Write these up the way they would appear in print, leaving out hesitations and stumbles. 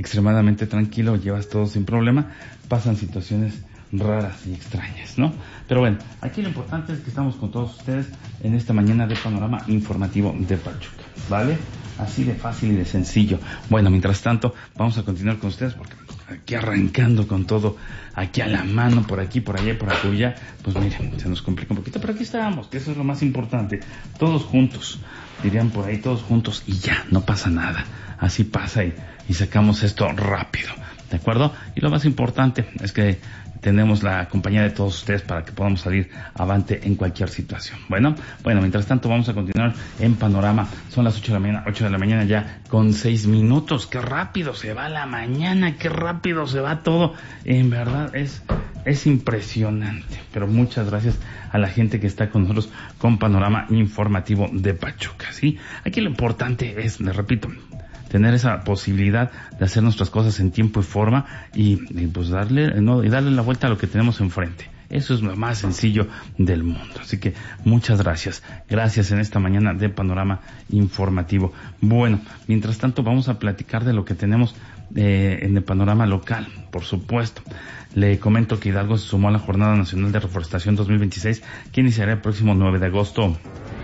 extremadamente tranquilo, llevas todo sin problema, pasan situaciones raras y extrañas, ¿no? Pero bueno, aquí lo importante es que estamos con todos ustedes en esta mañana de Panorama Informativo de Pachuca, ¿vale? Así de fácil y de sencillo. Bueno, mientras tanto, vamos a continuar con ustedes porque aquí arrancando con todo, aquí a la mano, por aquí, por allá y por acullá, pues miren, se nos complica un poquito, pero aquí estamos, que eso es lo más importante, todos juntos, dirían por ahí, todos juntos y ya, no pasa nada, así pasa y sacamos esto rápido, ¿de acuerdo? Y lo más importante es que tenemos la compañía de todos ustedes para que podamos salir avante en cualquier situación. Bueno, mientras tanto vamos a continuar en Panorama. Son las 8 de la mañana ya con 6 minutos. Qué rápido se va la mañana, qué rápido se va todo. En verdad es impresionante. Pero muchas gracias a la gente que está con nosotros con Panorama Informativo de Pachuca, ¿sí? Aquí lo importante es, les repito, tener esa posibilidad de hacer nuestras cosas en tiempo y forma y pues darle la vuelta a lo que tenemos enfrente. Eso es lo más sencillo del mundo. Así que muchas gracias. Gracias en esta mañana de Panorama Informativo. Bueno, mientras tanto vamos a platicar de lo que tenemos en el panorama local, por supuesto. Le comento que Hidalgo se sumó a la Jornada Nacional de Reforestación 2026, que iniciará el próximo 9 de agosto.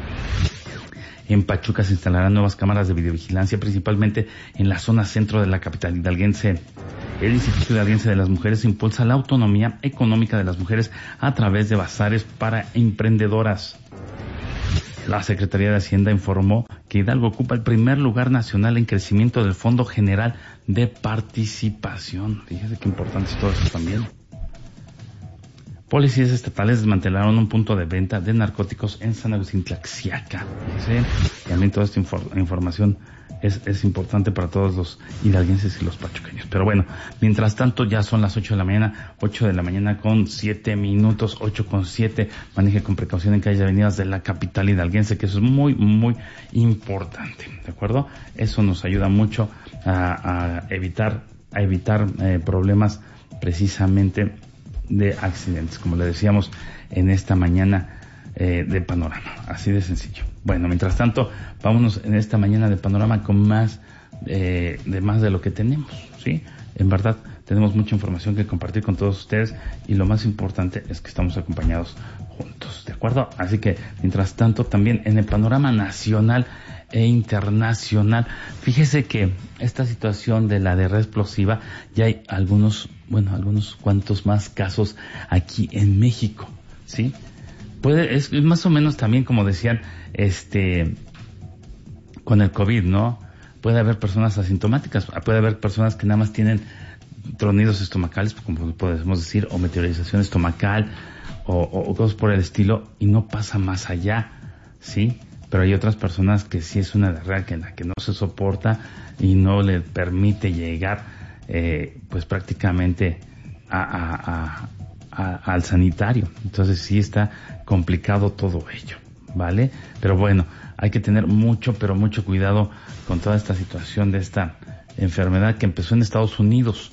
En Pachuca se instalarán nuevas cámaras de videovigilancia, principalmente en la zona centro de la capital hidalguense. El Instituto Hidalguense de las Mujeres impulsa la autonomía económica de las mujeres a través de bazares para emprendedoras. La Secretaría de Hacienda informó que Hidalgo ocupa el primer lugar nacional en crecimiento del Fondo General de Participación. Fíjese qué importante es todo eso también. Policías estatales desmantelaron un punto de venta de narcóticos en San Agustín Tlaxiaca. Y también toda esta información es importante para todos los hidalguenses y los pachuqueños. Pero bueno, mientras tanto ya son las 8 de la mañana con 7 minutos, 8:07. Maneje con precaución en calles y avenidas de la capital hidalguense, que eso es muy, muy importante, ¿de acuerdo? Eso nos ayuda mucho a evitar problemas precisamente de accidentes, como le decíamos en esta mañana de Panorama, así de sencillo. Bueno, mientras tanto, vámonos en esta mañana de Panorama con más de lo que tenemos, ¿sí? En verdad, tenemos mucha información que compartir con todos ustedes y lo más importante es que estamos acompañados juntos, ¿de acuerdo? Así que, mientras tanto, también en el panorama nacional e internacional, fíjese que esta situación de la red explosiva, ya hay algunos cuantos más casos aquí en México, ¿sí? Es más o menos también como decían, con el COVID, ¿no? Puede haber personas asintomáticas, puede haber personas que nada más tienen tronidos estomacales, como podemos decir, o meteorización estomacal, o cosas por el estilo, y no pasa más allá, ¿sí? Pero hay otras personas que sí es una diarrea en la que no se soporta y no le permite llegar, pues prácticamente al sanitario. Entonces sí está complicado todo ello, ¿vale? Pero bueno, hay que tener mucho cuidado con toda esta situación de esta enfermedad que empezó en Estados Unidos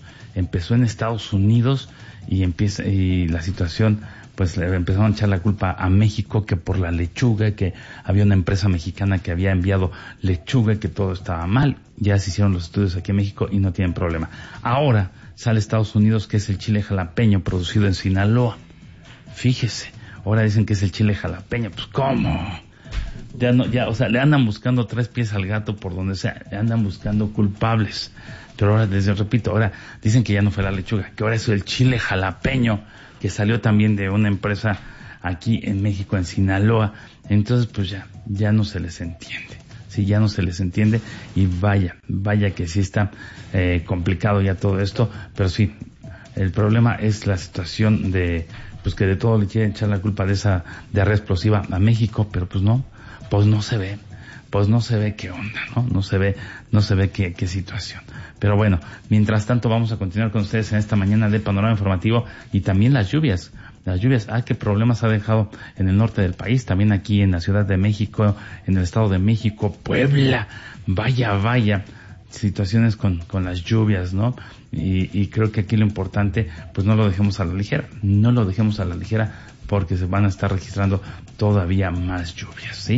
y la situación, pues le empezaron a echar la culpa a México, que por la lechuga, que había una empresa mexicana que había enviado lechuga, que todo estaba mal. Ya se hicieron los estudios aquí en México y no tienen problema. Ahora sale Estados Unidos, que es el chile jalapeño producido en Sinaloa. Fíjese, ahora dicen que es el chile jalapeño. Pues ¿cómo? Le andan buscando 3 pies al gato por donde sea, le andan buscando culpables. Pero ahora, ahora dicen que ya no fue la lechuga, que ahora es el chile jalapeño, que salió también de una empresa aquí en México, en Sinaloa. Entonces, pues ya no se les entiende. Sí, ya no se les entiende y vaya que sí está complicado ya todo esto. Pero sí, el problema es la situación de, pues que de todo le quieren echar la culpa de esa diarrea explosiva a México, pero pues no se ve qué onda, ¿no? No se ve qué situación. Pero bueno, mientras tanto vamos a continuar con ustedes en esta mañana de Panorama Informativo y también las lluvias, qué problemas ha dejado en el norte del país, también aquí en la Ciudad de México, en el Estado de México, Puebla, vaya situaciones con las lluvias, ¿no? Y creo que aquí lo importante, pues no lo dejemos a la ligera, porque se van a estar registrando todavía más lluvias, ¿sí?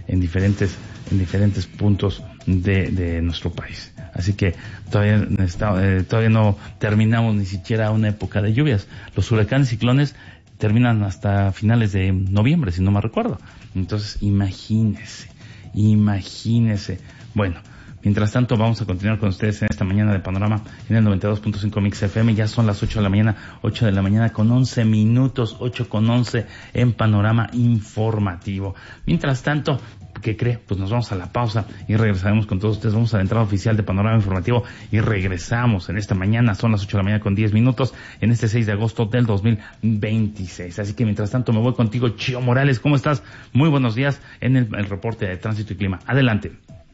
en diferentes puntos de nuestro país. Así que todavía no terminamos ni siquiera una época de lluvias. Los huracanes y ciclones terminan hasta finales de noviembre, si no me recuerdo. Entonces, imagínese. Bueno, mientras tanto, vamos a continuar con ustedes en esta mañana de Panorama en el 92.5 Mix FM. Ya son las 8 de la mañana con 11 minutos, 8:11 en Panorama Informativo. Mientras tanto, ¿qué cree? Pues nos vamos a la pausa y regresaremos con todos ustedes. Vamos a la entrada oficial de Panorama Informativo y regresamos en esta mañana. Son las 8 de la mañana con 10 minutos en este 6 de agosto del 2026. Así que mientras tanto me voy contigo, Chio Morales. ¿Cómo estás? Muy buenos días en el reporte de tránsito y clima. Adelante.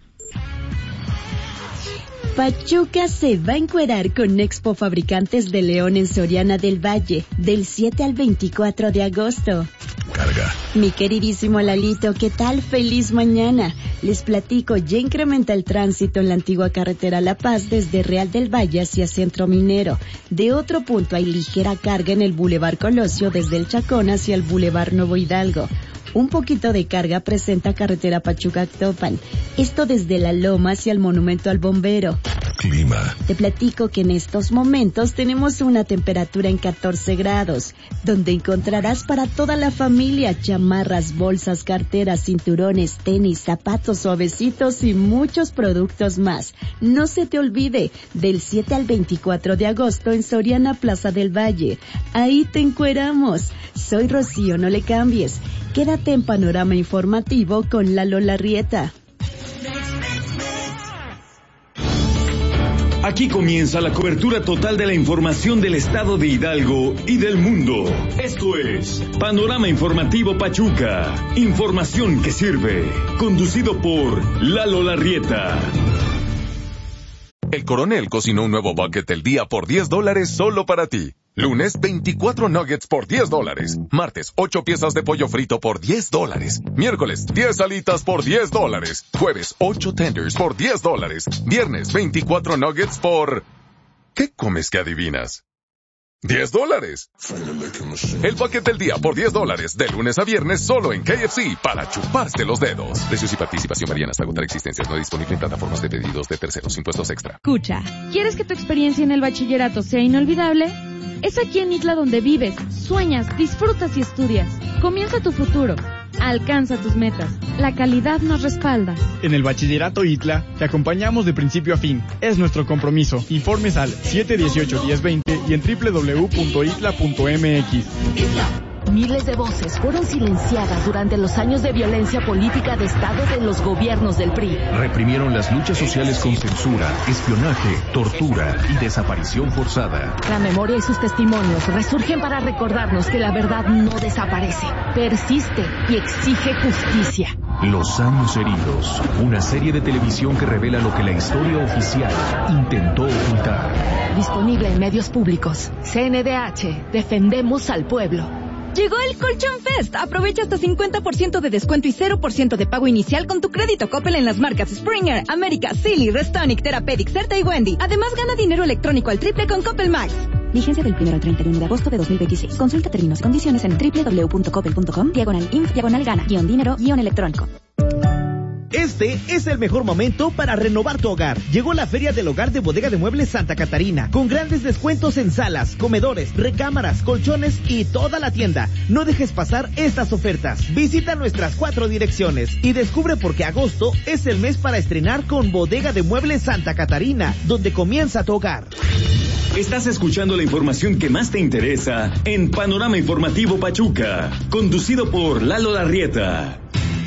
Pachuca se va a encuerar con Expo Fabricantes de León en Soriana del Valle, del 7 al 24 de agosto. Carga. Mi queridísimo Lalito, ¿qué tal? Feliz mañana. Les platico, ya incrementa el tránsito en la antigua carretera La Paz desde Real del Valle hacia Centro Minero. De otro punto hay ligera carga en el Boulevard Colosio desde el Chacón hacia el Boulevard Nuevo Hidalgo. Un poquito de carga presenta carretera Pachuca-Actopan. Esto desde La Loma hacia el Monumento al Bombero. Clima. Te platico que en estos momentos tenemos una temperatura en 14 grados, donde encontrarás para toda la familia chamarras, bolsas, carteras, cinturones, tenis, zapatos suavecitos y muchos productos más. No se te olvide, del 7 al 24 de agosto en Soriana Plaza del Valle. Ahí te encueramos. Soy Rocío, no le cambies. Quédate en Panorama Informativo con Lalo Larrieta. Aquí comienza la cobertura total de la información del estado de Hidalgo y del mundo. Esto es Panorama Informativo Pachuca. Información que sirve. Conducido por Lalo Larrieta. El Coronel cocinó un nuevo bucket del día por $10 solo para ti. Lunes, 24 nuggets por $10. Martes, 8 piezas de pollo frito por $10. Miércoles, 10 alitas por $10. Jueves, 8 tenders por $10. Viernes, 24 nuggets por... ¿Qué comes que adivinas? $10. El paquete del día por $10, de lunes a viernes solo en KFC para chuparse los dedos. Precios y participación varían hasta agotar existencias. No disponible en plataformas de pedidos de terceros. Impuestos extra. Escucha, ¿quieres que tu experiencia en el bachillerato sea inolvidable? Es aquí en ITLA donde vives, sueñas, disfrutas y estudias. Comienza tu futuro. Alcanza tus metas. La calidad nos respalda. En el Bachillerato ITLA te acompañamos de principio a fin. Es nuestro compromiso. Informes al 718-1020 y en www.itla.mx. Miles de voces fueron silenciadas durante los años de violencia política de Estado de los gobiernos del PRI. Reprimieron las luchas sociales con censura, espionaje, tortura y desaparición forzada. La memoria y sus testimonios resurgen para recordarnos que la verdad no desaparece, persiste y exige justicia. Los años heridos, una serie de televisión que revela lo que la historia oficial intentó ocultar. Disponible en medios públicos. CNDH, defendemos al pueblo. Llegó el Colchón Fest. Aprovecha hasta 50% de descuento y 0% de pago inicial con tu crédito Coppel en las marcas Springer, América, Silly, Restonic, Therapeutic, Certa y Wendy. Además, gana dinero electrónico al triple con Coppel Max. Vigencia del 1 al 31 de agosto de 2026. Consulta términos y condiciones en www.coppel.com/INF/gana-dinero-electrónico. Este es el mejor momento para renovar tu hogar. Llegó la Feria del Hogar de Bodega de Muebles Santa Catarina, con grandes descuentos en salas, comedores, recámaras, colchones y toda la tienda. No dejes pasar estas ofertas. Visita nuestras 4 direcciones y descubre por qué agosto es el mes para estrenar con Bodega de Muebles Santa Catarina, donde comienza tu hogar. Estás escuchando la información que más te interesa en Panorama Informativo Pachuca, conducido por Lalo Larrieta.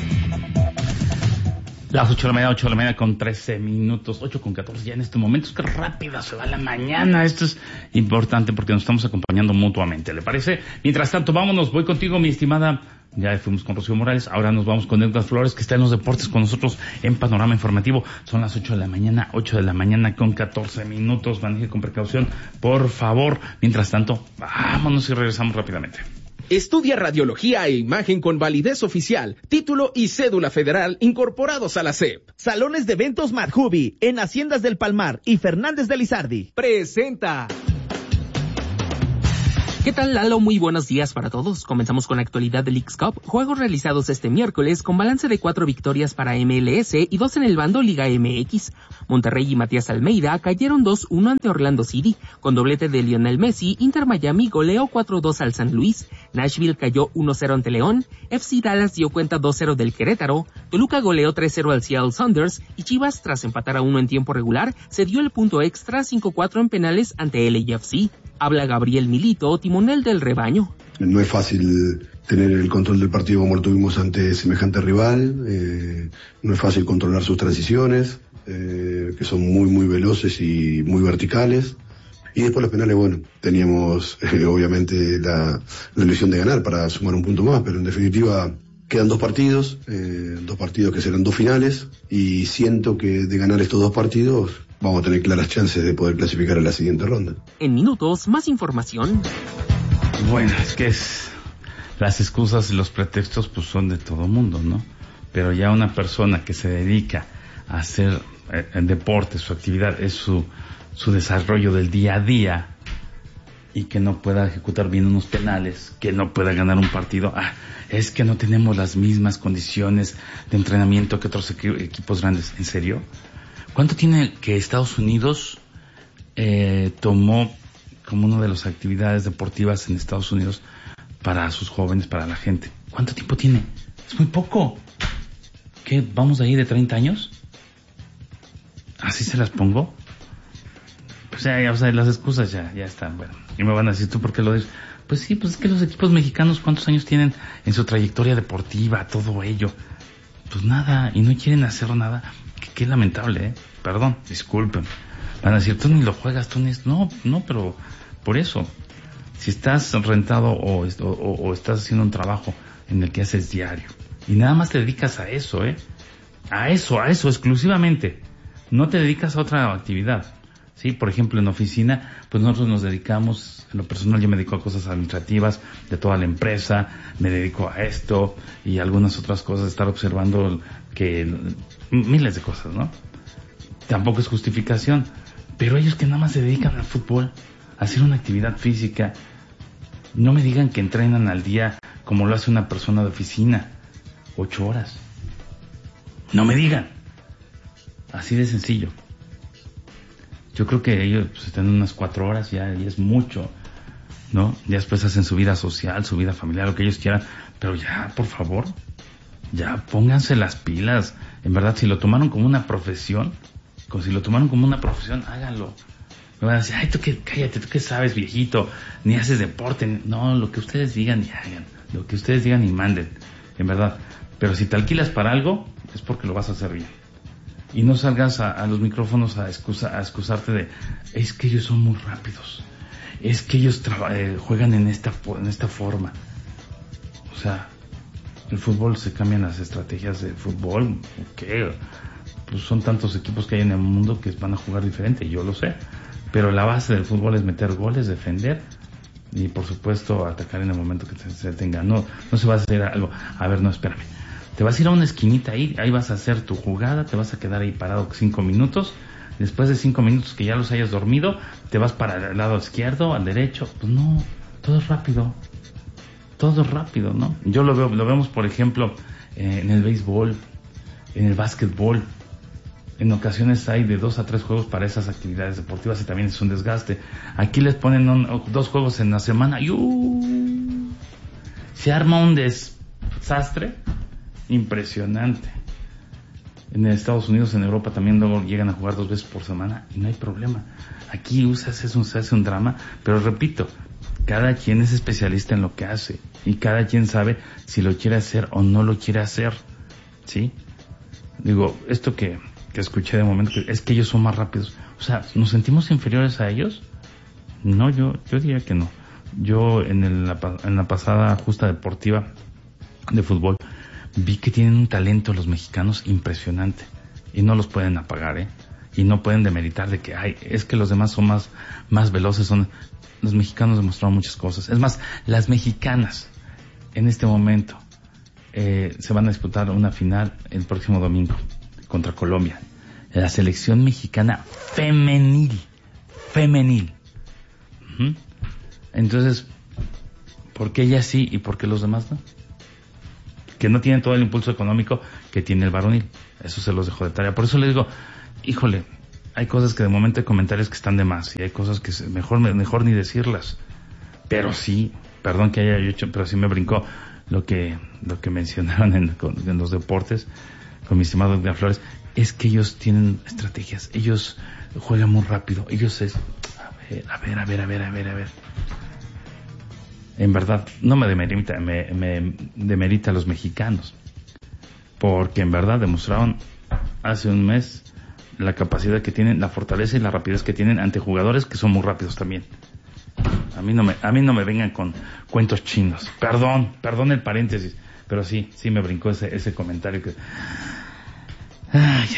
Las 8 de la mañana con 13 minutos, 8 con 14 ya en este momento. Es que rápida se va la mañana. Esto es importante porque nos estamos acompañando mutuamente, ¿le parece? Mientras tanto, vámonos, voy contigo, mi estimada. Ya fuimos con Rocío Morales, ahora nos vamos con Edgar Flores, que está en los deportes con nosotros en Panorama Informativo. Son las 8 de la mañana con 14 minutos. Maneje con precaución, por favor. Mientras tanto, vámonos y regresamos rápidamente. Estudia radiología e imagen con validez oficial, título y cédula federal incorporados a la SEP. Salones de eventos Madhubi en Haciendas del Palmar y Fernández de Lizardi. Presenta. ¿Qué tal, Lalo? Muy buenos días para todos. Comenzamos con la actualidad del Leagues Cup, juegos realizados este miércoles con balance de 4 victorias para MLS y 2 en el bando Liga MX. Monterrey y Matías Almeida cayeron 2-1 ante Orlando City, con doblete de Lionel Messi. Inter Miami goleó 4-2 al San Luis, Nashville cayó 1-0 ante León, FC Dallas dio cuenta 2-0 del Querétaro, Toluca goleó 3-0 al Seattle Sounders y Chivas, tras empatar a 1 en tiempo regular, se dio el punto extra 5-4 en penales ante LAFC. Habla Gabriel Milito, timonel del rebaño. No es fácil tener el control del partido como lo tuvimos ante semejante rival, no es fácil controlar sus transiciones, que son muy veloces y muy verticales. Y después los penales, bueno, teníamos obviamente la ilusión de ganar para sumar un punto más, pero en definitiva quedan 2 partidos que serán 2 finales, y siento que de ganar estos 2 partidos vamos a tener claras chances de poder clasificar a la siguiente ronda. En minutos, más información. Bueno, es que las excusas y los pretextos pues son de todo mundo, ¿no? Pero ya una persona que se dedica a hacer el deporte, su actividad, es su desarrollo del día a día, y que no pueda ejecutar bien unos penales, que no pueda ganar un partido, es que no tenemos las mismas condiciones de entrenamiento que otros equipos grandes. ¿En serio? ¿Cuánto tiene que Estados Unidos tomó como una de las actividades deportivas en Estados Unidos para sus jóvenes, para la gente? ¿Cuánto tiempo tiene? Es muy poco. ¿Qué? ¿Vamos de ahí de 30 años? ¿Así se las pongo? Pues o sea, las excusas ya están. Bueno, y me van a decir, ¿tú por qué lo dices? Pues sí, pues es que los equipos mexicanos, ¿cuántos años tienen en su trayectoria deportiva, todo ello? Pues nada, y no quieren hacer nada. Qué lamentable, Perdón, disculpen. Van a decir, tú ni lo juegas, tú ni... No, pero por eso, si estás rentado o estás haciendo un trabajo en el que haces diario, y nada más te dedicas a eso, a eso exclusivamente, no te dedicas a otra actividad. Sí, por ejemplo, en oficina, pues nosotros nos dedicamos, en lo personal yo me dedico a cosas administrativas de toda la empresa, me dedico a esto y algunas otras cosas, estar observando miles de cosas, ¿no? Tampoco es justificación, pero ellos que nada más se dedican al fútbol, a hacer una actividad física, no me digan que entrenan al día como lo hace una persona de oficina, 8 horas. No me digan. Así de sencillo. Yo creo que ellos pues, están unas 4 horas, ya es mucho, ¿no? Ya después hacen su vida social, su vida familiar, lo que ellos quieran, pero ya, por favor, ya pónganse las pilas. En verdad, si lo tomaron como una profesión, háganlo. Me van a decir, ay, cállate, tú qué sabes, viejito, ni haces deporte. No, lo que ustedes digan y hagan, lo que ustedes digan y manden, en verdad. Pero si te alquilas para algo, es porque lo vas a hacer bien. Y no salgas a los micrófonos a excusarte de, es que ellos son muy rápidos, es que ellos juegan en esta forma. O sea, el fútbol, se cambian las estrategias del fútbol, ¿qué? Pues son tantos equipos que hay en el mundo que van a jugar diferente, yo lo sé. Pero la base del fútbol es meter goles, defender y por supuesto atacar en el momento que se tenga. No se va a hacer algo, a ver, no, espérame. Te vas a ir a una esquinita ahí vas a hacer tu jugada, te vas a quedar ahí parado 5 minutos, después de 5 minutos que ya los hayas dormido, te vas para el lado izquierdo, al derecho. Pues no, todo es rápido, ¿no? Yo lo vemos por ejemplo en el béisbol, en el básquetbol. En ocasiones hay de 2 a 3 juegos para esas actividades deportivas y también es un desgaste. Aquí les ponen 2 juegos en la semana y se arma un desastre impresionante. En Estados Unidos, en Europa también luego llegan a jugar 2 veces por semana y no hay problema. Aquí se hace un drama, pero repito, cada quien es especialista en lo que hace y cada quien sabe si lo quiere hacer o no lo quiere hacer, ¿sí? Digo, esto que escuché de momento, es que ellos son más rápidos. O sea, ¿nos sentimos inferiores a ellos? No, yo diría que no. Yo en la pasada justa deportiva de fútbol vi que tienen un talento los mexicanos impresionante y no los pueden apagar, y no pueden demeritar de que es que los demás son más veloces. Los mexicanos demostraron muchas cosas. Es más, las mexicanas en este momento se van a disputar una final el próximo domingo contra Colombia. La selección mexicana femenil. Entonces, ¿Por qué ella sí y por qué los demás no? Que no tienen todo el impulso económico que tiene el varonil. Eso se los dejo de tarea. Por eso les digo, híjole, hay cosas que de momento hay comentarios que están de más y hay cosas que mejor ni decirlas. Pero sí, perdón que haya hecho, pero sí me brincó lo que mencionaron en los deportes con mi estimado Edgar Flores. Es que ellos tienen estrategias, ellos juegan muy rápido, ellos es... A ver. En verdad, no me demerita a los mexicanos, porque en verdad demostraron hace un mes la capacidad que tienen, la fortaleza y la rapidez que tienen ante jugadores que son muy rápidos también. A mí no me vengan con cuentos chinos. Perdón el paréntesis, pero sí me brincó ese comentario que... Ay.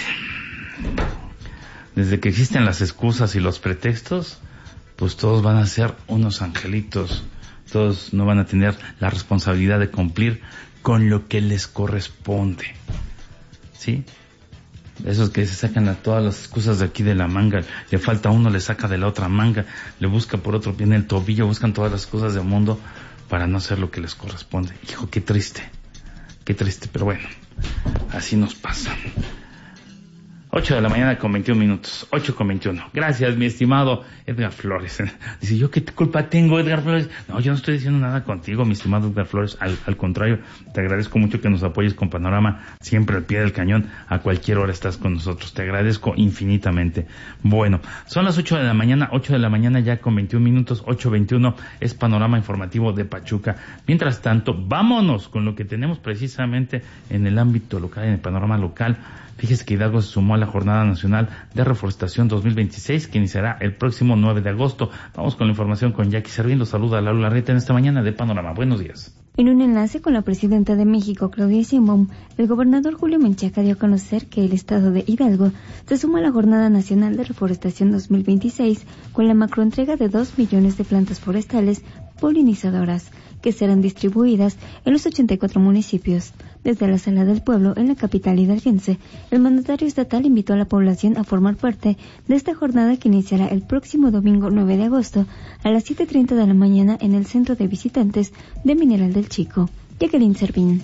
Desde que existen las excusas y los pretextos, pues todos van a ser unos angelitos. Todos no van a tener la responsabilidad de cumplir con lo que les corresponde. ¿Sí? Esos que se sacan todas las excusas de aquí de la manga, le falta uno, le saca de la otra manga, le busca por otro pie en el tobillo, buscan todas las cosas del mundo para no hacer lo que les corresponde. Hijo, qué triste, pero bueno, así nos pasa. 8 de la mañana con 21 minutos, 8:21. Gracias, mi estimado Edgar Flores. Dice, ¿yo qué culpa tengo, Edgar Flores? No, yo no estoy diciendo nada contigo, mi estimado Edgar Flores. Al contrario, te agradezco mucho que nos apoyes con Panorama, siempre al pie del cañón, a cualquier hora estás con nosotros. Te agradezco infinitamente. Bueno, son las 8 de la mañana ya con 21 minutos, 8:21 es Panorama Informativo de Pachuca. Mientras tanto, vámonos con lo que tenemos precisamente en el ámbito local, en el panorama local. Fíjese que Hidalgo se sumó a la Jornada Nacional de Reforestación 2026, que iniciará el próximo 9 de agosto. Vamos con la información con Jackie Servín. Los saluda Lalo Larrieta en esta mañana de Panorama. Buenos días. En un enlace con la presidenta de México, Claudia Sheinbaum, el gobernador Julio Menchaca dio a conocer que el estado de Hidalgo se suma a la Jornada Nacional de Reforestación 2026 con la macroentrega de 2 millones de plantas forestales polinizadoras, que serán distribuidas en los 84 municipios. Desde la Sala del Pueblo, en la capital hidalguense, el mandatario estatal invitó a la población a formar parte de esta jornada que iniciará el próximo domingo 9 de agosto a las 7:30 de la mañana en el Centro de Visitantes de Mineral del Chico. Jacqueline Servín.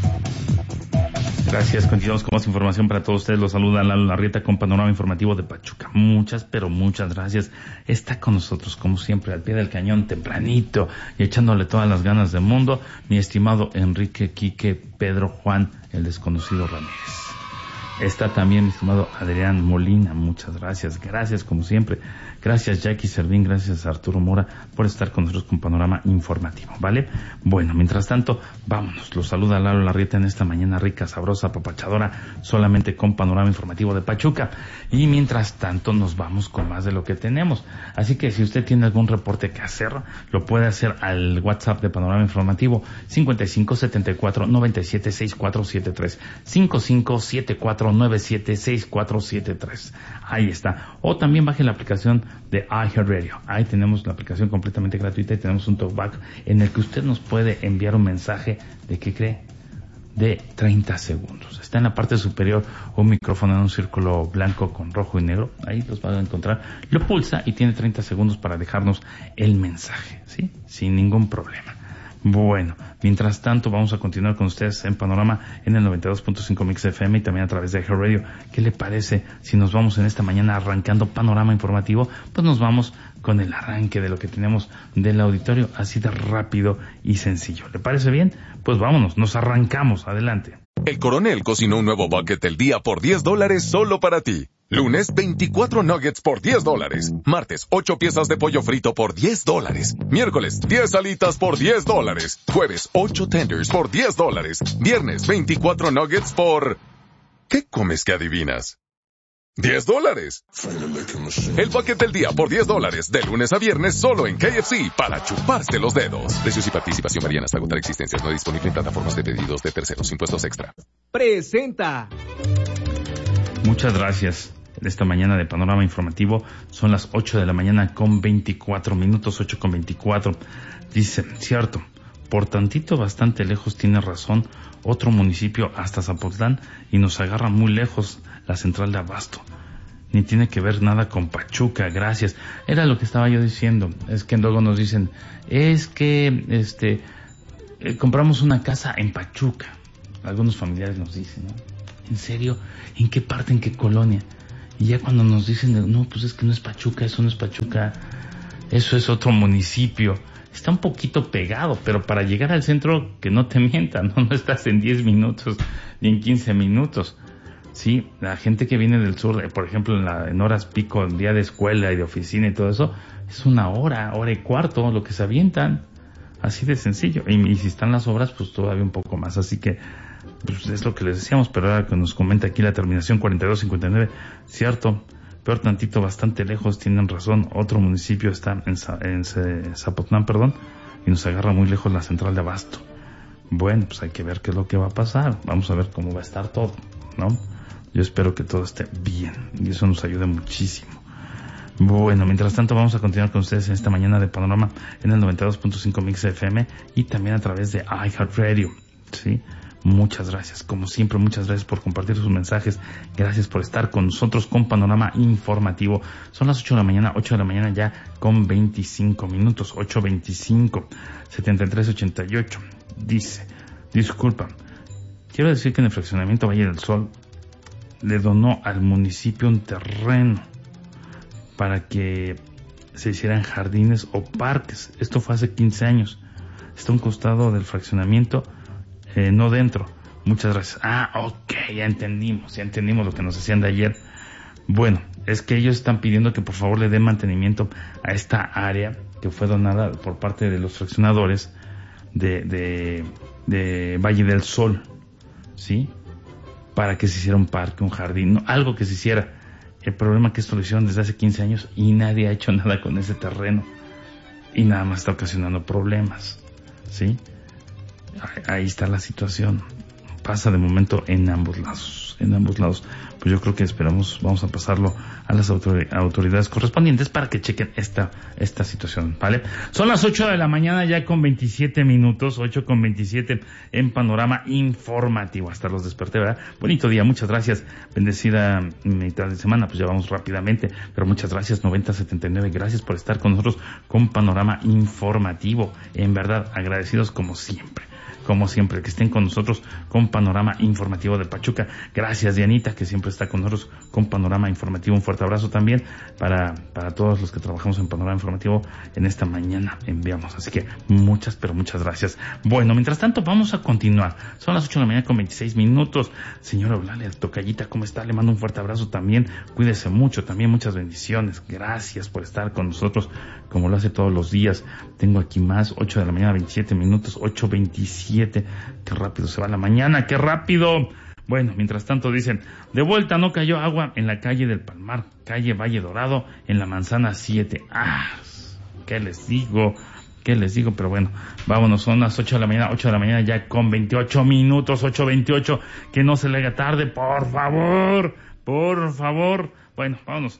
Gracias, continuamos con más información para todos ustedes. Los saluda Lalo Larrieta con Panorama Informativo de Pachuca. Muchas gracias. Está con nosotros, como siempre, al pie del cañón, tempranito y echándole todas las ganas del mundo, mi estimado Enrique Quique Pedro Juan, el desconocido Ramírez. Está también mi estimado Adrián Molina. Muchas gracias. Gracias, como siempre. Gracias, Jackie Servín. Gracias, Arturo Mora, por estar con nosotros con Panorama Informativo, ¿vale? Bueno, mientras tanto, vámonos. Los saluda Lalo Larrieta en esta mañana rica, sabrosa, apapachadora, solamente con Panorama Informativo de Pachuca. Y mientras tanto, nos vamos con más de lo que tenemos. Así que si usted tiene algún reporte que hacer, lo puede hacer al WhatsApp de Panorama Informativo, 5574-976473. 5574-976473. Ahí está. O también baje la aplicación de iHeartRadio. Ahí tenemos la aplicación completamente gratuita y tenemos un talkback en el que usted nos puede enviar un mensaje de, ¿qué cree?, de 30 segundos. Está en la parte superior un micrófono en un círculo blanco con rojo y negro. Ahí los va a encontrar. Lo pulsa y tiene 30 segundos para dejarnos el mensaje, ¿sí? Sin ningún problema. Bueno, mientras tanto vamos a continuar con ustedes en Panorama en el 92.5 Mix FM y también a través de iHeartRadio. ¿Qué le parece si nos vamos en esta mañana arrancando Panorama Informativo? Pues nos vamos con el arranque de lo que tenemos del auditorio, así de rápido y sencillo. ¿Le parece bien? Pues vámonos, nos arrancamos, adelante. El Coronel cocinó un nuevo bucket del día por $10 solo para ti. Lunes, 24 nuggets por $10. Martes, 8 piezas de pollo frito por $10. Miércoles, 10 alitas por $10. Jueves, 8 tenders por $10. Viernes, 24 nuggets por... ¿Qué comes que adivinas? $10. El bucket del día por $10, de lunes a viernes solo en KFC, para chuparse los dedos. Precios y participación varían hasta agotar existencias. No disponible en plataformas de pedidos de terceros. Impuestos extra. Presenta. Muchas gracias. Esta mañana de Panorama Informativo son las 8 de la mañana con 24 minutos, 8 con 24. Dice, cierto, por tantito bastante lejos tiene razón, otro municipio hasta Zapotlán y nos agarra muy lejos la central de abasto. ni tiene que ver nada con Pachuca, gracias. Era lo que estaba yo diciendo, es que luego nos dicen, es que compramos una casa en Pachuca. Algunos familiares nos dicen, ¿no? ¿En serio? ¿En qué parte, en qué colonia? Y ya cuando nos dicen, no, pues es que no es Pachuca, eso no es Pachuca, eso es otro municipio. Está un poquito pegado, pero para llegar al centro, que no te mientan, no estás en 10 minutos ni en 15 minutos. Sí, la gente que viene del sur, por ejemplo, en horas pico, en día de escuela y de oficina y todo eso, es una hora y cuarto lo que se avientan. Así de sencillo. Y si están las obras, pues todavía un poco más. Así que, pues es lo que les decíamos, pero ahora que nos comenta aquí la terminación 4259, cierto, peor tantito, bastante lejos, tienen razón, otro municipio está en Zapotlán, y nos agarra muy lejos la central de Abasto. Bueno, pues hay que ver qué es lo que va a pasar, vamos a ver cómo va a estar todo, ¿no? Yo espero que todo esté bien, y eso nos ayude muchísimo. Bueno, mientras tanto vamos a continuar con ustedes en esta mañana de Panorama en el 92.5 Mix FM y también a través de iHeartRadio, ¿sí? Muchas gracias, como siempre, muchas gracias por compartir sus mensajes, gracias por estar con nosotros con Panorama Informativo. Son las 8 de la mañana ya con 25 minutos, 8:25, 7388, dice, disculpa, quiero decir que en el fraccionamiento Valle del Sol le donó al municipio un terreno para que se hicieran jardines o parques. Esto fue hace 15 años. Está a un costado del fraccionamiento, no dentro. Muchas gracias. Ok, ya entendimos lo que nos decían de ayer. Bueno, es que ellos están pidiendo que por favor le den mantenimiento a esta área que fue donada por parte de los fraccionadores de Valle del Sol, ¿sí? Para que se hiciera un parque, un jardín, no, algo que se hiciera. El problema es que esto lo hicieron desde hace 15 años y nadie ha hecho nada con ese terreno. Y nada más está ocasionando problemas, ¿sí? Ahí está la situación. Pasa de momento en ambos lados. Pues yo creo que vamos a pasarlo a las autoridades correspondientes para que chequen esta situación, ¿vale? Son las 8 de la mañana ya con 27 minutos, 8:27 en Panorama Informativo. Hasta los desperté, ¿verdad? Bonito día, muchas gracias. Bendecida mitad de semana, pues ya vamos rápidamente, pero muchas gracias, 9079, gracias por estar con nosotros con Panorama Informativo. En verdad, agradecidos como siempre, que estén con nosotros con Panorama Informativo de Pachuca. Gracias, Dianita, que siempre está con nosotros con Panorama Informativo. Un fuerte abrazo también para todos los que trabajamos en Panorama Informativo en esta mañana. Enviamos, así que muchas gracias. Bueno, mientras tanto vamos a continuar. Son las 8 de la mañana con 26 minutos. Señora Eulalia, tocallita, ¿cómo está? Le mando un fuerte abrazo también. Cuídese mucho, también muchas bendiciones. Gracias por estar con nosotros como lo hace todos los días. Tengo aquí más, 8 de la mañana, 27 minutos, 8:27. Qué rápido se va la mañana, qué rápido. Bueno, mientras tanto dicen, de vuelta no cayó agua en la calle del Palmar, calle Valle Dorado, en la manzana 7. ¿Qué les digo? Pero bueno, vámonos, son las 8 de la mañana ya con 28 minutos, 8:28, que no se le haga tarde, por favor. Bueno, vámonos.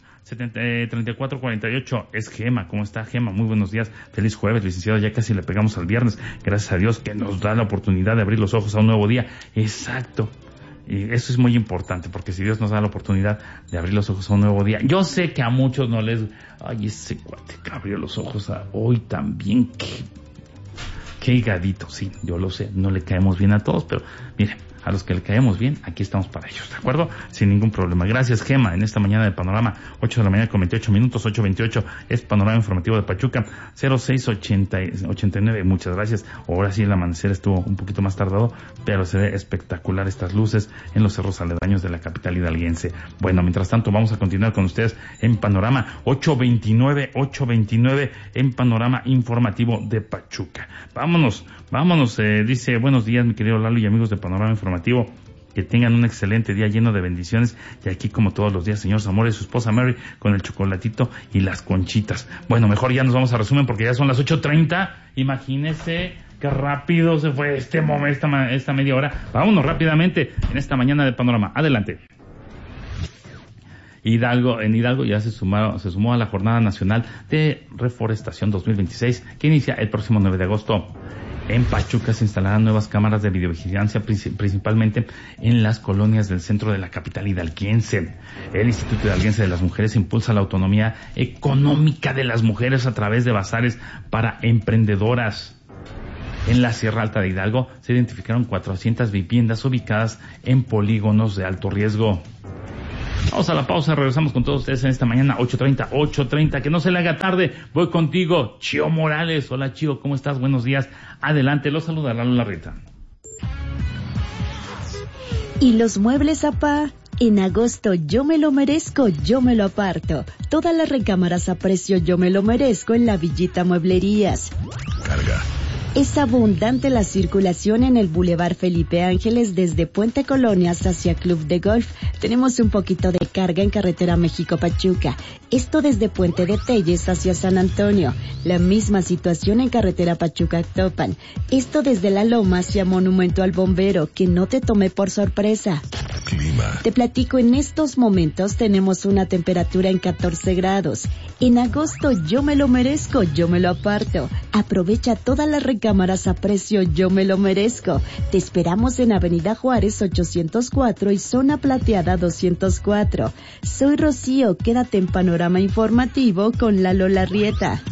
3448 es Gema. ¿Cómo está, Gema? Muy buenos días. Feliz jueves, licenciado. Ya casi le pegamos al viernes. Gracias a Dios que nos da la oportunidad de abrir los ojos a un nuevo día. Exacto. Y eso es muy importante, porque si Dios nos da la oportunidad de abrir los ojos a un nuevo día, yo sé que a muchos no les... Ay, ese cuate que abrió los ojos a hoy también. Qué higadito. Sí, yo lo sé. No le caemos bien a todos, pero miren, a los que le caemos bien, aquí estamos para ellos, ¿de acuerdo? Sin ningún problema. Gracias, Gema, en esta mañana de Panorama, 8 de la mañana con 28 minutos, 8:28, es Panorama Informativo de Pachuca, 0689, muchas gracias. Ahora sí el amanecer estuvo un poquito más tardado, pero se ve espectacular estas luces en los cerros aledaños de la capital hidalguense. Bueno, mientras tanto, vamos a continuar con ustedes en Panorama, 8:29, en Panorama Informativo de Pachuca. Vámonos, dice, buenos días, mi querido Lalo y amigos de Panorama Informativo, que tengan un excelente día lleno de bendiciones, y aquí como todos los días, señor Zamora y su esposa Mary con el chocolatito y las conchitas. Bueno, mejor ya nos vamos a resumen porque ya son las 8:30, imagínese qué rápido se fue esta media hora. Vámonos rápidamente en esta mañana de Panorama, adelante. En Hidalgo ya se sumó a la Jornada Nacional de Reforestación 2026, que inicia el próximo 9 de agosto. En Pachuca se instalarán nuevas cámaras de videovigilancia, principalmente en las colonias del centro de la capital hidalguense. El Instituto Hidalguense de las Mujeres impulsa la autonomía económica de las mujeres a través de bazares para emprendedoras. En la Sierra Alta de Hidalgo se identificaron 400 viviendas ubicadas en polígonos de alto riesgo. Vamos a la pausa, regresamos con todos ustedes en esta mañana, 8:30, que no se le haga tarde. Voy contigo, Chío Morales. Hola, Chío, ¿cómo estás? Buenos días. Adelante, los saluda Lalo Larrieta. ¿Y los muebles, apá? En agosto yo me lo merezco, yo me lo aparto. Todas las recámaras a precio yo me lo merezco en la Villita Mueblerías. Carga. Es abundante la circulación en el Boulevard Felipe Ángeles desde Puente Colonias hacia Club de Golf. Tenemos un poquito de carga en carretera México-Pachuca. Esto desde Puente de Telles hacia San Antonio. La misma situación en carretera Pachuca-Actopan. Esto desde La Loma hacia Monumento al Bombero. Que no te tome por sorpresa. Clima. Te platico, en estos momentos tenemos una temperatura en 14 grados. En agosto yo me lo merezco, yo me lo aparto. Aprovecha todas las recámaras a precio yo me lo merezco. Te esperamos en Avenida Juárez 804 y Zona Plateada 204. Soy Rocío, quédate en Panorama Informativo con Lalo Larrieta.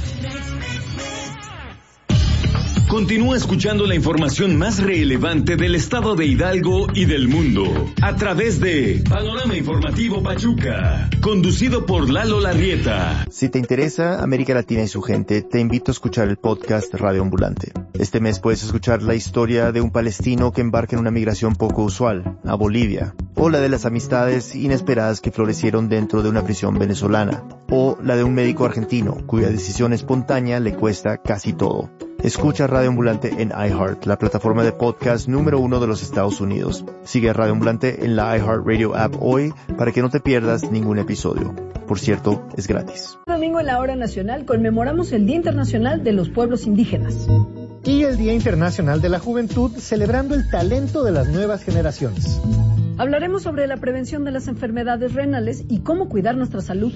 Continúa escuchando la información más relevante del estado de Hidalgo y del mundo a través de Panorama Informativo Pachuca, conducido por Lalo Larrieta. Si te interesa América Latina y su gente, te invito a escuchar el podcast Radio Ambulante. Este mes puedes escuchar la historia de un palestino que embarca en una migración poco usual, a Bolivia, o la de las amistades inesperadas que florecieron dentro de una prisión venezolana, o la de un médico argentino cuya decisión espontánea le cuesta casi todo. Escucha Radio Ambulante en iHeart, la plataforma de podcast número 1 de los Estados Unidos. Sigue a Radio Ambulante en la iHeartRadio app hoy para que no te pierdas ningún episodio. Por cierto, es gratis. Domingo en la Hora Nacional conmemoramos el Día Internacional de los Pueblos Indígenas. Y el Día Internacional de la Juventud, celebrando el talento de las nuevas generaciones. Hablaremos sobre la prevención de las enfermedades renales y cómo cuidar nuestra salud.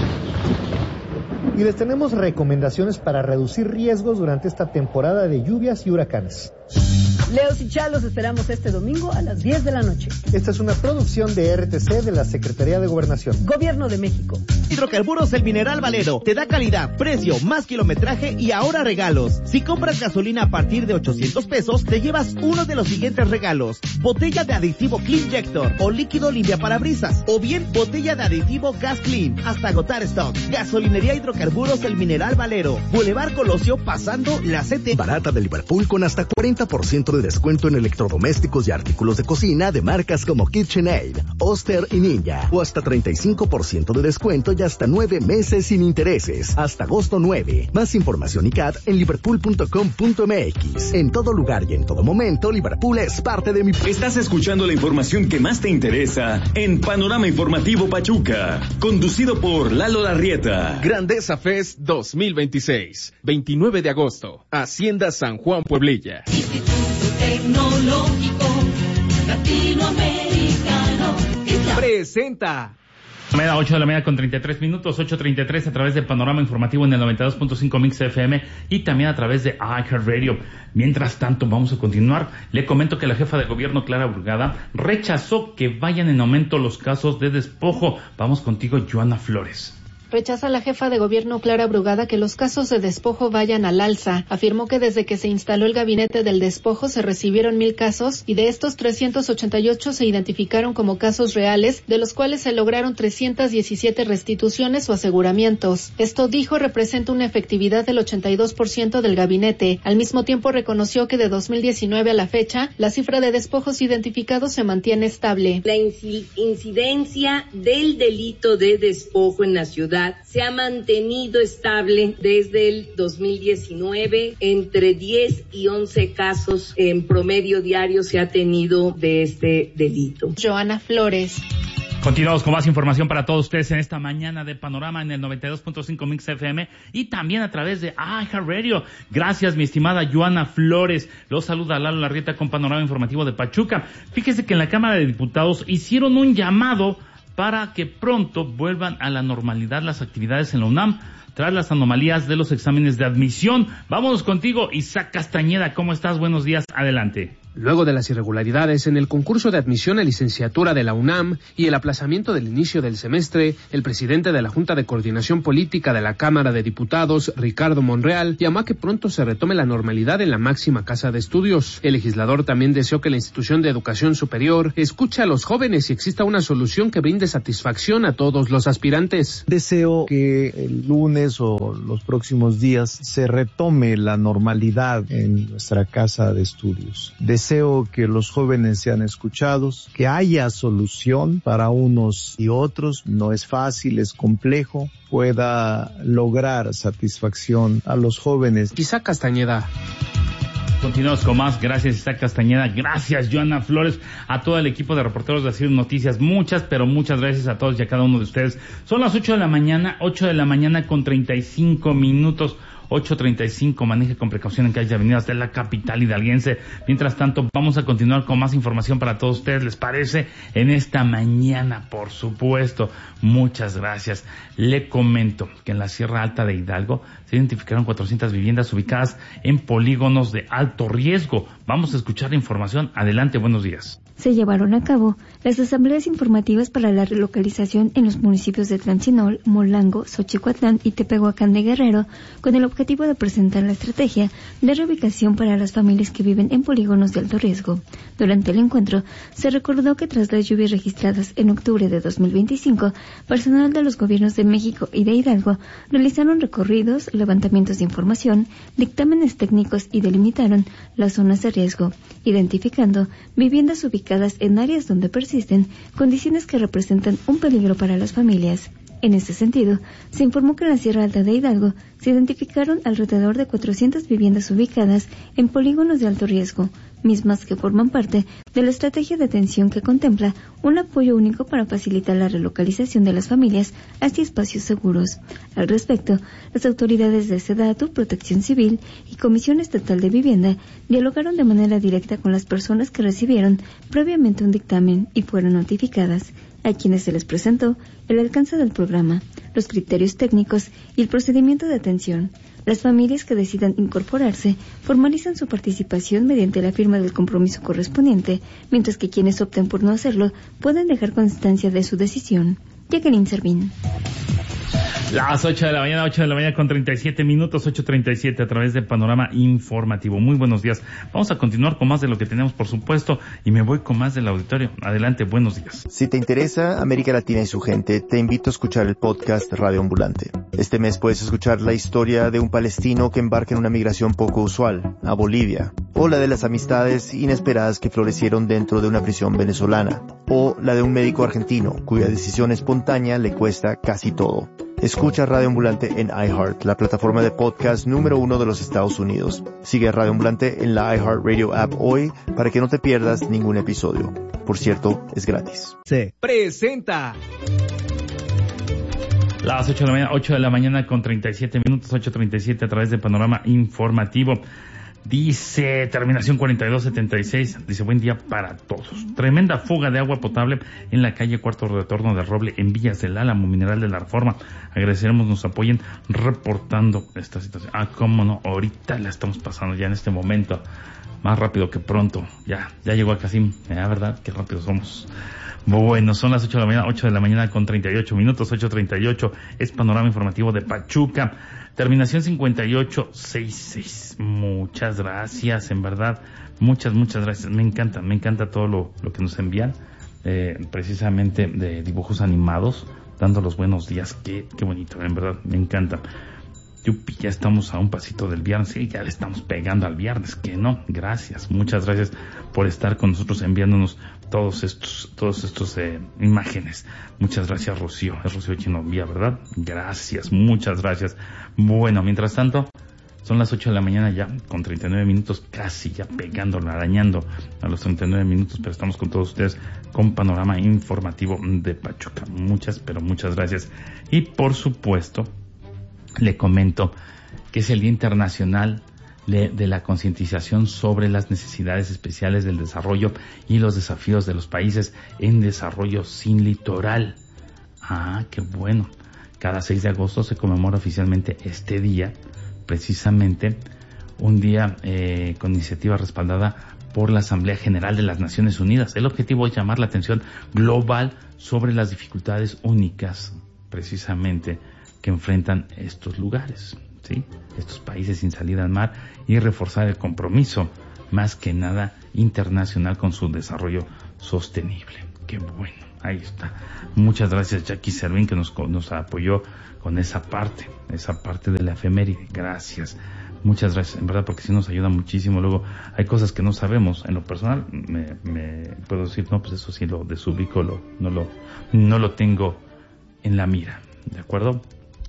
Y les tenemos recomendaciones para reducir riesgos durante esta temporada de lluvias y huracanes. Leos y Chalos esperamos este domingo a las 10 de la noche. Esta es una producción de RTC de la Secretaría de Gobernación. Gobierno de México. Hidrocarburos El Mineral Valero. Te da calidad, precio, más kilometraje y ahora regalos. Si compras gasolina a partir de 800 pesos, te llevas uno de los siguientes regalos. Botella de aditivo Cleanjector o líquido limpiaparabrisas. O bien botella de aditivo Gas Clean. Hasta agotar stock. Gasolinería Hidrocarburos El Mineral Valero. Boulevard Colosio pasando la CT. Barata de Liverpool con hasta 40% de descuento en electrodomésticos y artículos de cocina de marcas como KitchenAid, Oster y Ninja, o hasta 35% de descuento y hasta 9 meses sin intereses, hasta agosto 9. Más información y CAT en liverpool.com.mx. En todo lugar y en todo momento, Liverpool es parte de mi... Estás escuchando la información que más te interesa en Panorama Informativo Pachuca, conducido por Lalo Larrieta. Grandeza Fest 2026, 29 de agosto, Hacienda San Juan Pueblilla. Tecnológico Latinoamericano presenta 8 de la mañana con 33 minutos, 8:33 a través del Panorama Informativo en el 92.5 Mix FM y también a través de iHeartRadio. Mientras tanto, vamos a continuar. Le comento que la jefa de gobierno, Clara Brugada, rechazó que vayan en aumento los casos de despojo. Vamos contigo, Joana Flores. Rechaza la jefa de gobierno Clara Brugada que los casos de despojo vayan al alza. Afirmó que desde que se instaló el gabinete del despojo se recibieron 1,000 casos y de estos 388 se identificaron como casos reales, de los cuales se lograron 317 restituciones o aseguramientos. Esto, dijo, representa una efectividad del 82% del gabinete. Al mismo tiempo reconoció que de 2019 a la fecha, la cifra de despojos identificados se mantiene estable. La incidencia del delito de despojo en la ciudad se ha mantenido estable desde el 2019, entre 10 y 11 casos en promedio diario se ha tenido de este delito. Joana Flores. Continuamos con más información para todos ustedes en esta mañana de Panorama en el 92.5 Mix FM y también a través de iHeartRadio. Gracias, mi estimada Joana Flores. Los saluda Lalo Larrieta con Panorama Informativo de Pachuca. Fíjese que en la Cámara de Diputados hicieron un llamado para que pronto vuelvan a la normalidad las actividades en la UNAM tras las anomalías de los exámenes de admisión. Vamos contigo, Isaac Castañeda. ¿Cómo estás? Buenos días. Adelante. Luego de las irregularidades en el concurso de admisión a licenciatura de la UNAM y el aplazamiento del inicio del semestre, el presidente de la Junta de Coordinación Política de la Cámara de Diputados, Ricardo Monreal, llamó a que pronto se retome la normalidad en la máxima casa de estudios. El legislador también deseó que la institución de educación superior escuche a los jóvenes y exista una solución que brinde satisfacción a todos los aspirantes. Deseo que el lunes o los próximos días se retome la normalidad en nuestra casa de estudios. Deseo que los jóvenes sean escuchados, que haya solución para unos y otros, no es fácil, es complejo, pueda lograr satisfacción a los jóvenes. Isaac Castañeda. Continuamos con más. Gracias, Isaac Castañeda. Gracias, Joana Flores. A todo el equipo de reporteros de Asir Noticias. Muchas, pero muchas gracias a todos y a cada uno de ustedes. Son las 8 de la mañana con 35 minutos. 8:35, maneje con precaución en calles y avenidas de la capital hidalguense. Mientras tanto, vamos a continuar con más información para todos ustedes, ¿les parece? En esta mañana, por supuesto. Muchas gracias. Le comento que en la Sierra Alta de Hidalgo se identificaron 400 viviendas ubicadas en polígonos de alto riesgo. Vamos a escuchar la información. Adelante, buenos días. Se llevaron a cabo las asambleas informativas para la relocalización en los municipios de Tlancinol, Molango, Xochicuatlán y Tepehuacán de Guerrero, con el objetivo de presentar la estrategia de reubicación para las familias que viven en polígonos de alto riesgo. Durante el encuentro, se recordó que tras las lluvias registradas en octubre de 2025, personal de los gobiernos de México y de Hidalgo realizaron recorridos, levantamientos de información, dictámenes técnicos y delimitaron las zonas de riesgo, identificando viviendas ubicadas en áreas donde persisten condiciones que representan un peligro para las familias. En ese sentido, se informó que en la Sierra Alta de Hidalgo se identificaron alrededor de 400 viviendas ubicadas en polígonos de alto riesgo, mismas que forman parte de la estrategia de atención que contempla un apoyo único para facilitar la relocalización de las familias hacia espacios seguros. Al respecto, las autoridades de SEDATU, Protección Civil y Comisión Estatal de Vivienda dialogaron de manera directa con las personas que recibieron previamente un dictamen y fueron notificadas, a quienes se les presentó el alcance del programa, los criterios técnicos y el procedimiento de atención. Las familias que decidan incorporarse formalizan su participación mediante la firma del compromiso correspondiente, mientras que quienes opten por no hacerlo pueden dejar constancia de su decisión. Jacqueline Servín. Las 8 de la mañana con 37 minutos, 8:37 a través de Panorama Informativo. Muy buenos días. Vamos a continuar con más de lo que tenemos, por supuesto, y me voy con más del auditorio. Adelante, buenos días. Si te interesa América Latina y su gente, te invito a escuchar el podcast Radio Ambulante. Este mes puedes escuchar la historia de un palestino que embarca en una migración poco usual, a Bolivia, o la de las amistades inesperadas que florecieron dentro de una prisión venezolana, o la de un médico argentino cuya decisión espontánea le cuesta casi todo. Escucha Radio Ambulante en iHeart, la plataforma de podcast número 1 de los Estados Unidos. Sigue a Radio Ambulante en la iHeartRadio app hoy para que no te pierdas ningún episodio. Por cierto, es gratis. Se presenta las 8 de la mañana con 37 minutos, 8:37 a través de Panorama Informativo. Dice, terminación 4276, dice, buen día para todos. Tremenda fuga de agua potable en la calle Cuarto Retorno del Roble, en Villas del Álamo, Mineral de la Reforma. Agradeceremos nos apoyen reportando esta situación. Cómo no, ahorita la estamos pasando ya en este momento, más rápido que pronto. Ya llegó a Casim, ¿verdad? Qué rápido somos. Bueno, son las 8 de la mañana con 38 minutos, 8:38, es Panorama Informativo de Pachuca. Terminación 5866. Muchas gracias, en verdad. Muchas gracias. Me encanta todo lo que nos envían, precisamente de dibujos animados, dando los buenos días. Qué bonito, en verdad, me encanta. Yupi, ya estamos a un pasito del viernes, sí, ya le estamos pegando al viernes, que no, gracias, muchas gracias por estar con nosotros enviándonos todos estos imágenes. Muchas gracias, Rocío, es Rocío Chinovía, ¿verdad? Gracias, muchas gracias. Bueno, mientras tanto, son las 8 de la mañana ya, con 39 minutos, casi ya pegándolo, arañando a los 39 minutos, pero estamos con todos ustedes con Panorama Informativo de Pachuca. Muchas gracias. Y por supuesto, le comento que es el Día Internacional de la concientización sobre las necesidades especiales del desarrollo y los desafíos de los países en desarrollo sin litoral. Ah, qué bueno. Cada 6 de agosto se conmemora oficialmente este día, precisamente un día con iniciativa respaldada por la Asamblea General de las Naciones Unidas. El objetivo es llamar la atención global sobre las dificultades únicas, precisamente, que enfrentan estos lugares, ¿sí? Estos países sin salida al mar, y reforzar el compromiso, más que nada, internacional con su desarrollo sostenible. Qué bueno, ahí está. Muchas gracias, Jackie Servín, que nos apoyó con esa parte de la efeméride. Gracias. Muchas gracias, en verdad, porque sí nos ayuda muchísimo. Luego hay cosas que no sabemos. En lo personal me puedo decir, no, pues eso sí lo desubico, no lo tengo en la mira, ¿de acuerdo?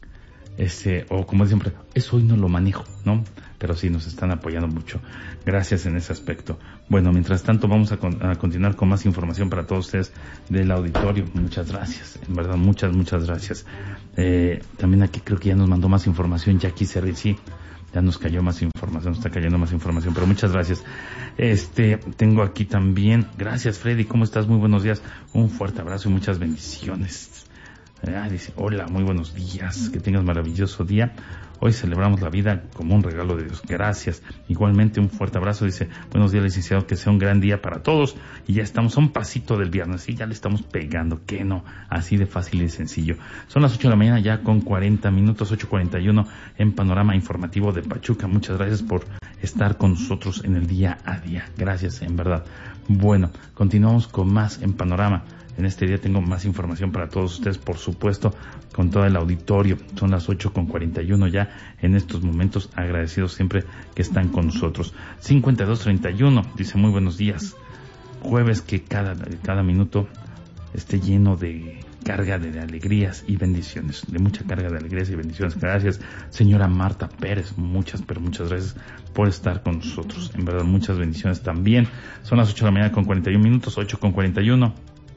O como siempre, eso hoy no lo manejo, ¿no? Pero sí nos están apoyando mucho. Gracias en ese aspecto. Bueno, mientras tanto vamos a continuar con más información para todos ustedes del auditorio. Muchas gracias, en verdad, muchas gracias. También aquí creo que ya nos mandó más información Jackie Serri, sí. Ya nos cayó más información, nos está cayendo más información, pero muchas gracias. Tengo aquí también, gracias Freddy, ¿cómo estás? Muy buenos días, un fuerte abrazo y muchas bendiciones. Dice, hola, muy buenos días, que tengas maravilloso día. Hoy celebramos la vida como un regalo de Dios. Gracias. Igualmente un fuerte abrazo. Dice, buenos días, licenciado, que sea un gran día para todos. Y ya estamos a un pasito del viernes. Sí, ya le estamos pegando. ¿Qué no? Así de fácil y sencillo. Son las 8 de la mañana ya con 40 minutos, 8:41 en Panorama Informativo de Pachuca. Muchas gracias por estar con nosotros en el día a día. Gracias, en verdad. Bueno, continuamos con más en Panorama. En este día tengo más información para todos ustedes, por supuesto, con todo el auditorio. Son las 8:41 ya en estos momentos. Agradecidos siempre que están con nosotros. 5231 dice, muy buenos días. Jueves que cada minuto esté lleno de carga de alegrías y bendiciones. De mucha carga de alegrías y bendiciones. Gracias, señora Marta Pérez. Muchas gracias por estar con nosotros. En verdad, muchas bendiciones también. Son las 8 de la mañana con 41 minutos, 8:41.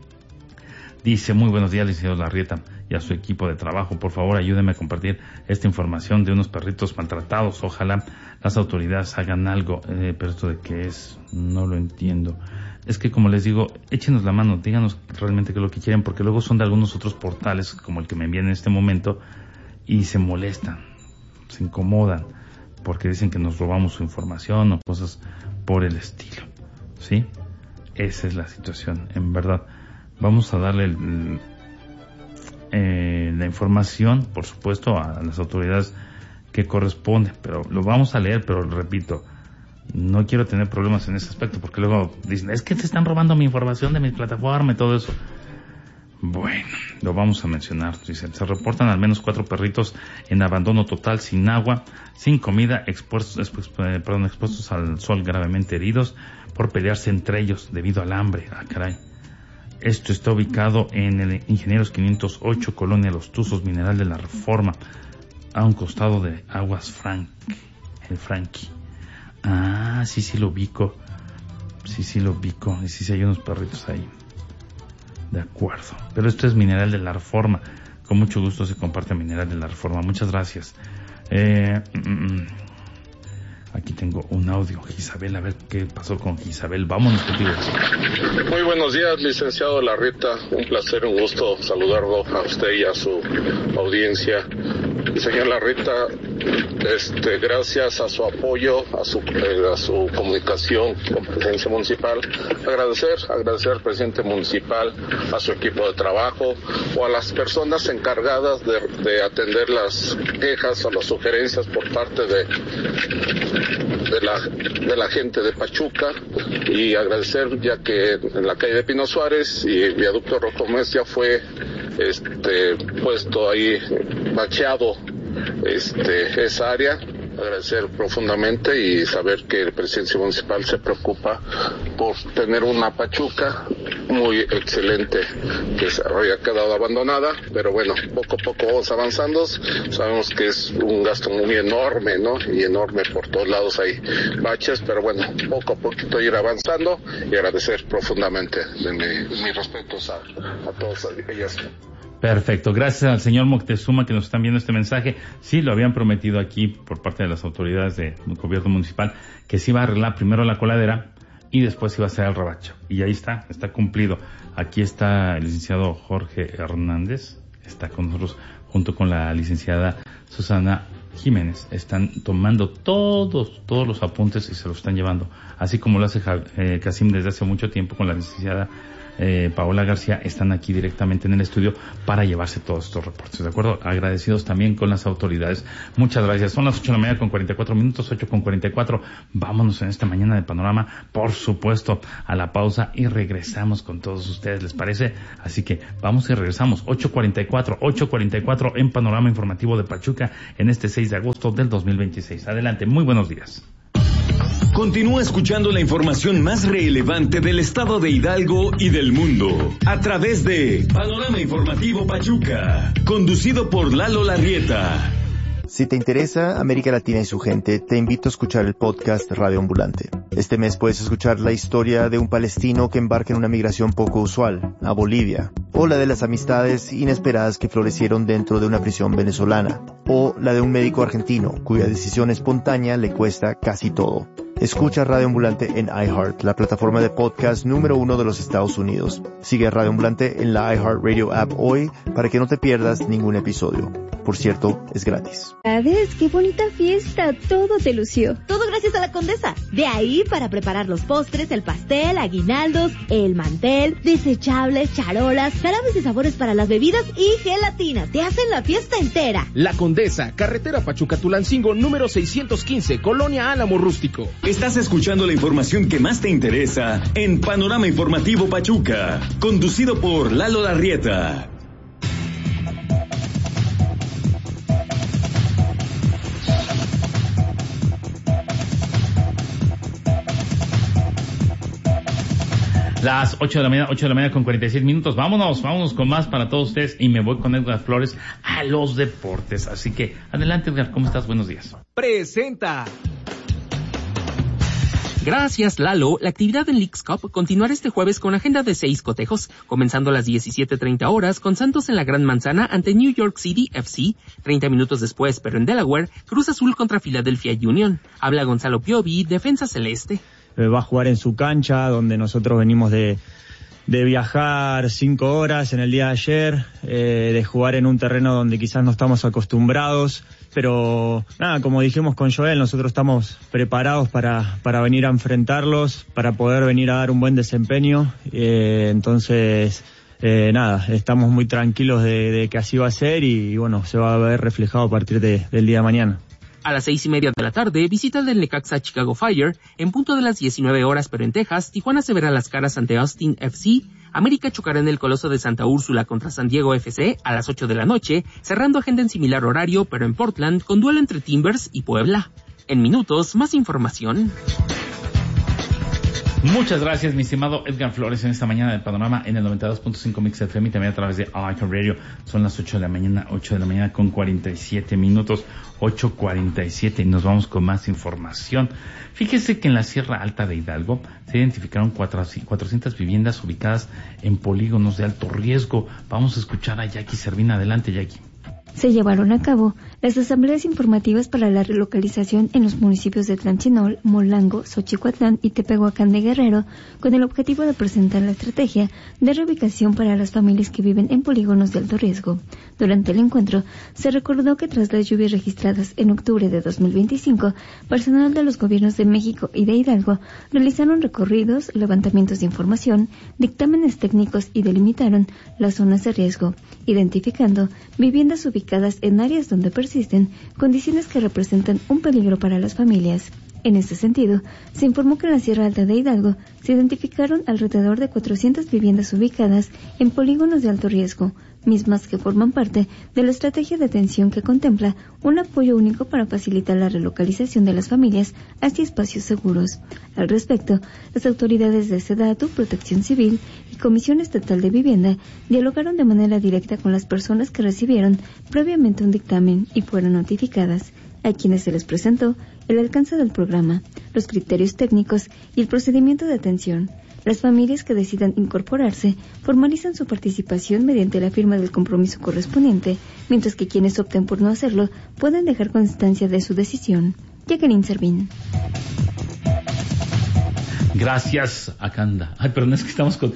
Dice, muy buenos días, licenciado Larrieta, y a su equipo de trabajo. Por favor, ayúdenme a compartir esta información de unos perritos maltratados. Ojalá las autoridades hagan algo. Pero esto de qué es, no lo entiendo. Es que, como les digo, échenos la mano, díganos realmente qué es lo que quieren, porque luego son de algunos otros portales, como el que me envían en este momento, y se molestan, se incomodan, porque dicen que nos robamos su información o cosas por el estilo. ¿Sí? Esa es la situación, en verdad. Vamos a darle la información, por supuesto, a las autoridades que corresponde, pero lo vamos a leer, pero repito, no quiero tener problemas en ese aspecto, porque luego dicen, es que te están robando mi información de mi plataforma y todo eso. Bueno, lo vamos a mencionar. Dice, se reportan al menos 4 perritos en abandono total, sin agua, sin comida, expuestos al sol, gravemente heridos por pelearse entre ellos debido al hambre. Ah, caray. Esto está ubicado en el Ingenieros 508, Colonia Los Tuzos, Mineral de la Reforma, a un costado de Aguas el Frankie. Ah, sí lo ubico. Sí lo ubico. Y sí hay unos perritos ahí. De acuerdo. Pero esto es Mineral de la Reforma. Con mucho gusto se comparte Mineral de la Reforma. Muchas gracias. Aquí tengo un audio. Isabel, a ver qué pasó con Isabel. Vámonos contigo. Muy buenos días, licenciado Larrieta. Un placer, un gusto saludarlo a usted y a su audiencia. Señor Larrieta, gracias a su apoyo, a su comunicación con Presidencia Municipal, agradecer al presidente municipal, a su equipo de trabajo o a las personas encargadas de atender las quejas o las sugerencias por parte de la gente de Pachuca, y agradecer ya que en la calle de Pino Suárez y el viaducto Rojo Mes ya fue puesto ahí bacheado esa área. Agradecer profundamente y saber que el presidente municipal se preocupa por tener una Pachuca muy excelente que se había quedado abandonada, pero bueno, poco a poco vamos avanzando. Sabemos que es un gasto muy enorme, ¿no? Y enorme, por todos lados hay baches, pero bueno, poco a poquito ir avanzando, y agradecer profundamente de mis respetos a todos ellas. Perfecto, gracias al señor Moctezuma que nos están viendo este mensaje. Sí, lo habían prometido aquí por parte de las autoridades del gobierno municipal, que se iba a arreglar primero la coladera y después iba a hacer el rebacho. Y ahí está cumplido. Aquí está el licenciado Jorge Hernández, está con nosotros junto con la licenciada Susana Jiménez. Están tomando todos los apuntes y se los están llevando, así como lo hace Casim desde hace mucho tiempo con la licenciada Paola García. Están aquí directamente en el estudio para llevarse todos estos reportes, ¿de acuerdo? Agradecidos también con las autoridades. Muchas gracias. Son las 8:44 a.m, 8:44. Vámonos en esta mañana de Panorama, por supuesto, a la pausa y regresamos con todos ustedes, ¿les parece? Así que vamos y regresamos. 8:44 en Panorama Informativo de Pachuca en este 6 de agosto del 2026. Adelante, muy buenos días. Continúa escuchando la información más relevante del estado de Hidalgo y del mundo a través de Panorama Informativo Pachuca, conducido por Lalo Larrieta. Si te interesa América Latina y su gente, te invito a escuchar el podcast Radio Ambulante. Este mes puedes escuchar la historia de un palestino que embarca en una migración poco usual, a Bolivia, o la de las amistades inesperadas que florecieron dentro de una prisión venezolana, o la de un médico argentino cuya decisión espontánea le cuesta casi todo. Escucha Radio Ambulante en iHeart, la plataforma de podcast número 1 de los Estados Unidos. Sigue a Radio Ambulante en la iHeartRadio app hoy para que no te pierdas ningún episodio. Por cierto, es gratis. ¿Sabes? ¡Qué bonita fiesta! Todo te lució. Todo gracias a la Condesa. De ahí para preparar los postres, el pastel, aguinaldos, el mantel, desechables, charolas, jarabes de sabores para las bebidas y gelatina. Te hacen la fiesta entera. La Condesa, carretera Pachuca-Tulancingo, número 615, Colonia Álamo Rústico. Estás escuchando la información que más te interesa en Panorama Informativo Pachuca, conducido por Lalo Larrieta. Las 8 de la mañana con 46 minutos. Vámonos con más para todos ustedes y me voy con Edgar Flores a los deportes. Así que adelante, Edgar, ¿cómo estás? Buenos días. Presenta. Gracias, Lalo. La actividad en Leagues Cup continuará este jueves con agenda de 6 cotejos, comenzando a las 17:30 horas con Santos en la Gran Manzana ante New York City FC. 30 minutos después, pero en Delaware, Cruz Azul contra Philadelphia Union. Habla Gonzalo Piovi, defensa celeste. Va a jugar en su cancha, donde nosotros venimos de viajar 5 horas en el día de ayer, de jugar en un terreno donde quizás no estamos acostumbrados, pero nada, como dijimos con Joel, nosotros estamos preparados para venir a enfrentarlos, para poder venir a dar un buen desempeño, entonces nada, estamos muy tranquilos de que así va a ser y bueno, se va a ver reflejado a partir del día de mañana. A las 6:30 de la tarde, visita del Necaxa Chicago Fire. En punto de las 19 horas, pero en Texas, Tijuana se verá las caras ante Austin FC. América chocará en el Coloso de Santa Úrsula contra San Diego FC a las 8 de la noche, cerrando agenda en similar horario, pero en Portland, con duelo entre Timbers y Puebla. En minutos, más información. Muchas gracias, mi estimado Edgar Flores, en esta mañana de Panorama en el 92.5 Mix FM y también a través de iHeartRadio. Son las 8 de la mañana con 47 minutos, 8:47, y nos vamos con más información. Fíjese que en la Sierra Alta de Hidalgo se identificaron 400 viviendas ubicadas en polígonos de alto riesgo. Vamos a escuchar a Jackie Servina. Adelante, Jackie. Se llevaron a cabo las asambleas informativas para la relocalización en los municipios de Tlanchinol, Molango, Xochicuatlán y Tepehuacán de Guerrero, con el objetivo de presentar la estrategia de reubicación para las familias que viven en polígonos de alto riesgo. Durante el encuentro, se recordó que tras las lluvias registradas en octubre de 2025, personal de los gobiernos de México y de Hidalgo realizaron recorridos, levantamientos de información, dictámenes técnicos y delimitaron las zonas de riesgo, identificando viviendas ubicadas en áreas donde persisten condiciones que representan un peligro para las familias. En este sentido, se informó que en la Sierra Alta de Hidalgo se identificaron alrededor de 400 viviendas ubicadas en polígonos de alto riesgo, mismas que forman parte de la estrategia de atención que contempla un apoyo único para facilitar la relocalización de las familias hacia espacios seguros. Al respecto, las autoridades de SEDATU, Protección Civil y Comisión Estatal de Vivienda dialogaron de manera directa con las personas que recibieron previamente un dictamen y fueron notificadas, a quienes se les presentó el alcance del programa, los criterios técnicos y el procedimiento de atención. Las familias que decidan incorporarse formalizan su participación mediante la firma del compromiso correspondiente, mientras que quienes opten por no hacerlo pueden dejar constancia de su decisión. Jacqueline Servín. Gracias, Akanda. Ay, pero no es que estamos con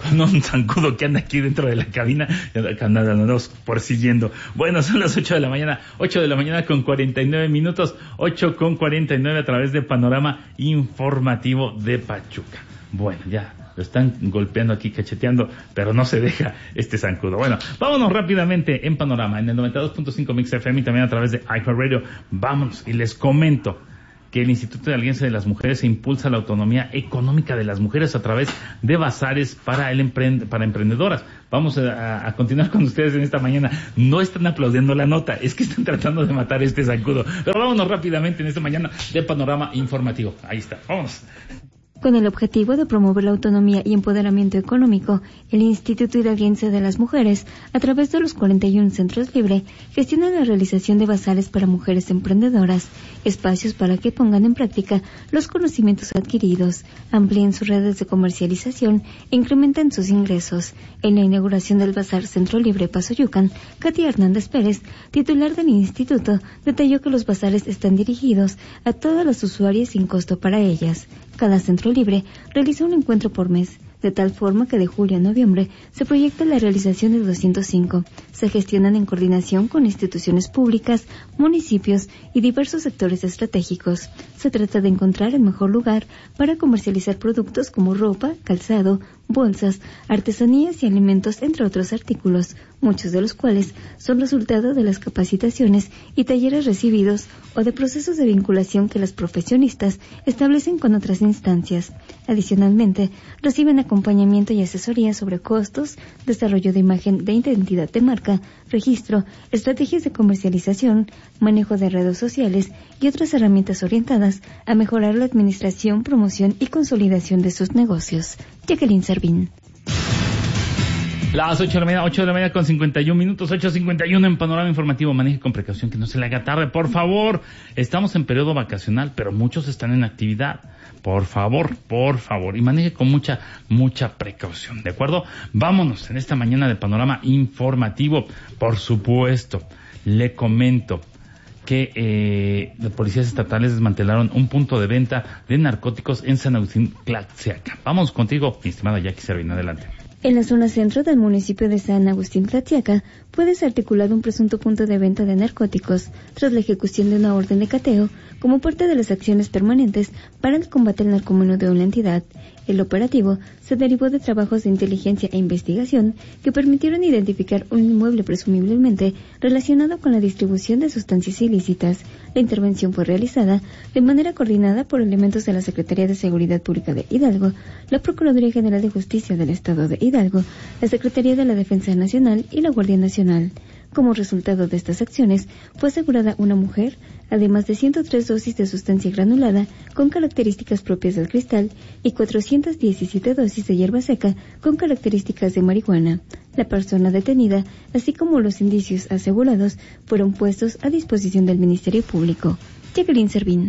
con un zancudo que anda aquí dentro de la cabina, que andamos persiguiendo. Bueno, son las 8 de la mañana con 49 minutos, 8 con 49 a través de Panorama Informativo de Pachuca. Bueno, ya lo están golpeando aquí, cacheteando, pero no se deja este zancudo. Bueno, vámonos rápidamente en Panorama, en el 92.5 Mix FM y también a través de iHeartRadio. Vámonos y les comento que el Instituto de Alianza de las Mujeres impulsa la autonomía económica de las mujeres a través de bazares para emprendedoras. Vamos a continuar con ustedes en esta mañana. No están aplaudiendo la nota, es que están tratando de matar este zancudo. Pero vámonos rápidamente en esta mañana de Panorama Informativo. Ahí está, vámonos. Con el objetivo de promover la autonomía y empoderamiento económico, el Instituto Hidalguense de las Mujeres, a través de los 41 centros libre, gestiona la realización de bazares para mujeres emprendedoras, espacios para que pongan en práctica los conocimientos adquiridos, amplíen sus redes de comercialización e incrementen sus ingresos. En la inauguración del Bazar Centro Libre Pasoyucan, Katia Hernández Pérez, titular del instituto, detalló que los bazares están dirigidos a todas las usuarias sin costo para ellas. Cada centro libre realiza un encuentro por mes, de tal forma que de julio a noviembre se proyecta la realización de 205. Se gestionan en coordinación con instituciones públicas, municipios y diversos sectores estratégicos. Se trata de encontrar el mejor lugar para comercializar productos como ropa, calzado, bolsas, artesanías y alimentos, entre otros artículos, muchos de los cuales son resultado de las capacitaciones y talleres recibidos o de procesos de vinculación que las profesionistas establecen con otras instancias. Adicionalmente, reciben acompañamiento y asesoría sobre costos, desarrollo de imagen de identidad de marca, registro, estrategias de comercialización, manejo de redes sociales y otras herramientas orientadas a mejorar la administración, promoción y consolidación de sus negocios. Jacqueline Servín. Las 8 de la mañana con 51 minutos, 8:51 en Panorama Informativo. Maneje con precaución, que no se le haga tarde, por favor. Estamos en periodo vacacional, pero muchos están en actividad. Por favor, y maneje con mucha precaución, ¿de acuerdo? Vámonos en esta mañana de Panorama Informativo. Por supuesto, le comento que las policías estatales desmantelaron un punto de venta de narcóticos en San Agustín Tlaxiaca. Vamos contigo, mi estimada Jackie Servín, adelante. En la zona centro del municipio de San Agustín Tlaxiaca fue desarticulado un presunto punto de venta de narcóticos tras la ejecución de una orden de cateo como parte de las acciones permanentes para el combate al narcomenudeo en la entidad. El operativo se derivó de trabajos de inteligencia e investigación que permitieron identificar un inmueble presumiblemente relacionado con la distribución de sustancias ilícitas. La intervención fue realizada de manera coordinada por elementos de la Secretaría de Seguridad Pública de Hidalgo, la Procuraduría General de Justicia del Estado de Hidalgo, la Secretaría de la Defensa Nacional y la Guardia Nacional. Como resultado de estas acciones, fue asegurada una mujer, además de 103 dosis de sustancia granulada con características propias del cristal y 417 dosis de hierba seca con características de marihuana. La persona detenida, así como los indicios asegurados, fueron puestos a disposición del Ministerio Público. Jacqueline Servín.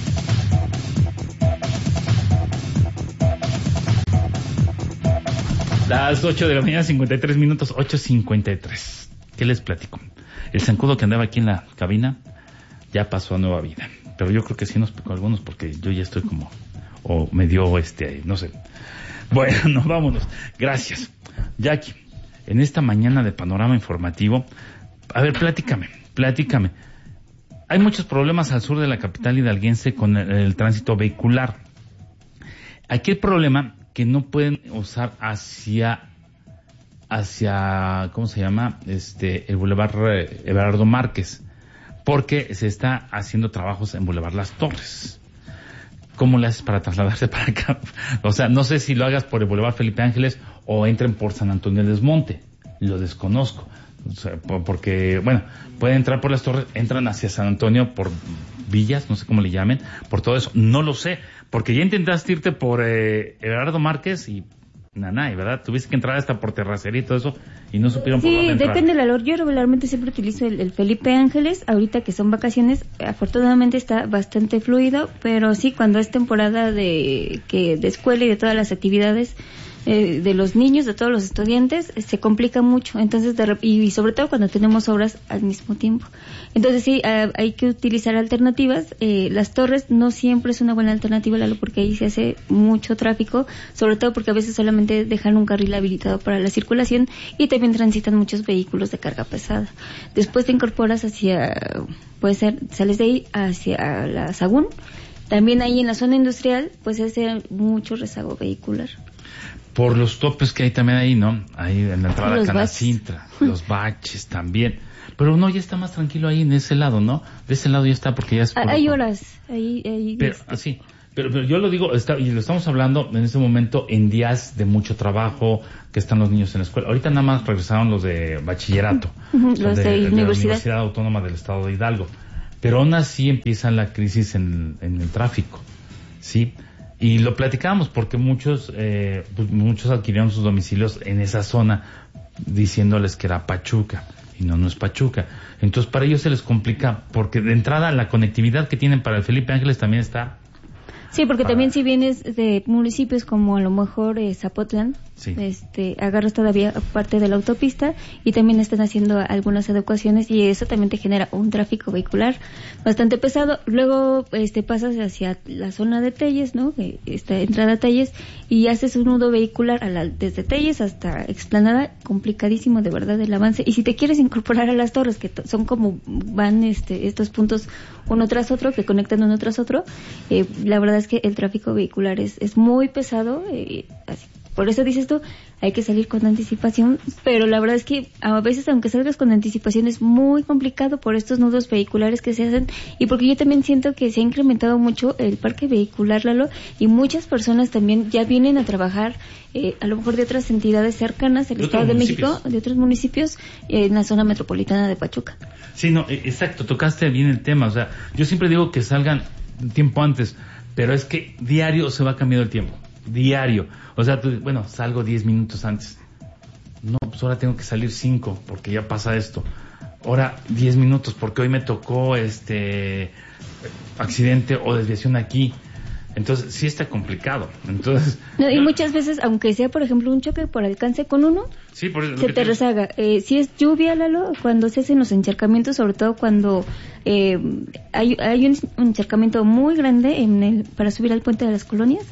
Las 8 de la mañana, 53 minutos, 8:53. ¿Qué les platico? El zancudo que andaba aquí en la cabina ya pasó a nueva vida. Pero yo creo que sí nos picó a algunos porque yo ya estoy como... o me dio no sé. Bueno, vámonos. Gracias. Jackie, en esta mañana de Panorama Informativo, a ver, platícame. Hay muchos problemas al sur de la capital hidalguense con el tránsito vehicular. Aquí el problema que no pueden usar hacia ¿cómo se llama? El Boulevard Everardo Márquez, porque se está haciendo trabajos en Boulevard Las Torres. ¿Cómo le haces para trasladarte para acá? O sea, no sé si lo hagas por el Boulevard Felipe Ángeles o entren por San Antonio del Monte. Lo desconozco. O sea, porque, bueno, pueden entrar por Las Torres, entran hacia San Antonio por Villas, no sé cómo le llamen, por todo eso. No lo sé, porque ya intentaste irte por Everardo Márquez y nanay, ¿verdad? Tuviste que entrar hasta por Terracería y todo eso y no supieron por dónde entrar. Sí, depende del valor. Yo regularmente siempre utilizo el Felipe Ángeles. Ahorita que son vacaciones, afortunadamente está bastante fluido, pero sí, cuando es temporada de escuela y de todas las actividades, de los niños, de todos los estudiantes, se complica mucho. Entonces, y sobre todo cuando tenemos obras al mismo tiempo. Entonces sí, hay que utilizar alternativas. Las torres no siempre es una buena alternativa, Lalo, porque ahí se hace mucho tráfico, sobre todo porque a veces solamente dejan un carril habilitado para la circulación y también transitan muchos vehículos de carga pesada. Después te incorporas puede ser, sales de ahí hacia la Sagún. También ahí en la zona industrial, pues hace mucho rezago vehicular. Por los topes que hay también ahí, ¿no? Ahí en la entrada a Canacintra, los baches también. Pero no, ya está más tranquilo ahí en ese lado, ¿no? De ese lado ya está, porque ya es... Hay horas, ahí pero, sí, pero yo lo digo, y lo estamos hablando en este momento en días de mucho trabajo, que están los niños en la escuela. Ahorita nada más regresaron los de bachillerato, los de la Universidad Autónoma del Estado de Hidalgo. Pero aún así empieza la crisis en el tráfico, ¿sí? Y lo platicábamos porque muchos adquirieron sus domicilios en esa zona diciéndoles que era Pachuca, y no es Pachuca. Entonces para ellos se les complica, porque de entrada la conectividad que tienen para el Felipe Ángeles también está... Sí, porque también si vienes de municipios como a lo mejor Zapotlán, sí, agarras todavía parte de la autopista y también están haciendo algunas adecuaciones y eso también te genera un tráfico vehicular bastante pesado. Luego pasas hacia la zona de Telles, ¿no? Esta entrada a Telles, y haces un nudo vehicular desde Telles hasta Explanada, complicadísimo de verdad el avance. Y si te quieres incorporar a las torres, que son como van estos puntos uno tras otro, que conectan uno tras otro, la verdad es que el tráfico vehicular es muy pesado, así. Por eso dices tú, hay que salir con anticipación, pero la verdad es que a veces, aunque salgas con anticipación, es muy complicado por estos nudos vehiculares que se hacen, y porque yo también siento que se ha incrementado mucho el parque vehicular, Lalo, y muchas personas también ya vienen a trabajar, a lo mejor de otras entidades cercanas del Estado de México, de otros municipios, en la zona metropolitana de Pachuca. Sí, no, exacto, tocaste bien el tema, o sea, yo siempre digo que salgan tiempo antes, pero es que diario se va cambiando el tiempo. Diario. O sea, salgo 10 minutos antes. No, pues ahora tengo que salir 5 porque ya pasa esto. Ahora 10 minutos porque hoy me tocó accidente o desviación aquí. Entonces, sí está complicado. Entonces, y muchas veces, aunque sea, por ejemplo, un choque por alcance con uno, sí, por eso, se te rezaga. Si es lluvia, Lalo, cuando se hacen los encharcamientos, sobre todo cuando hay un encharcamiento muy grande para subir al puente de las colonias,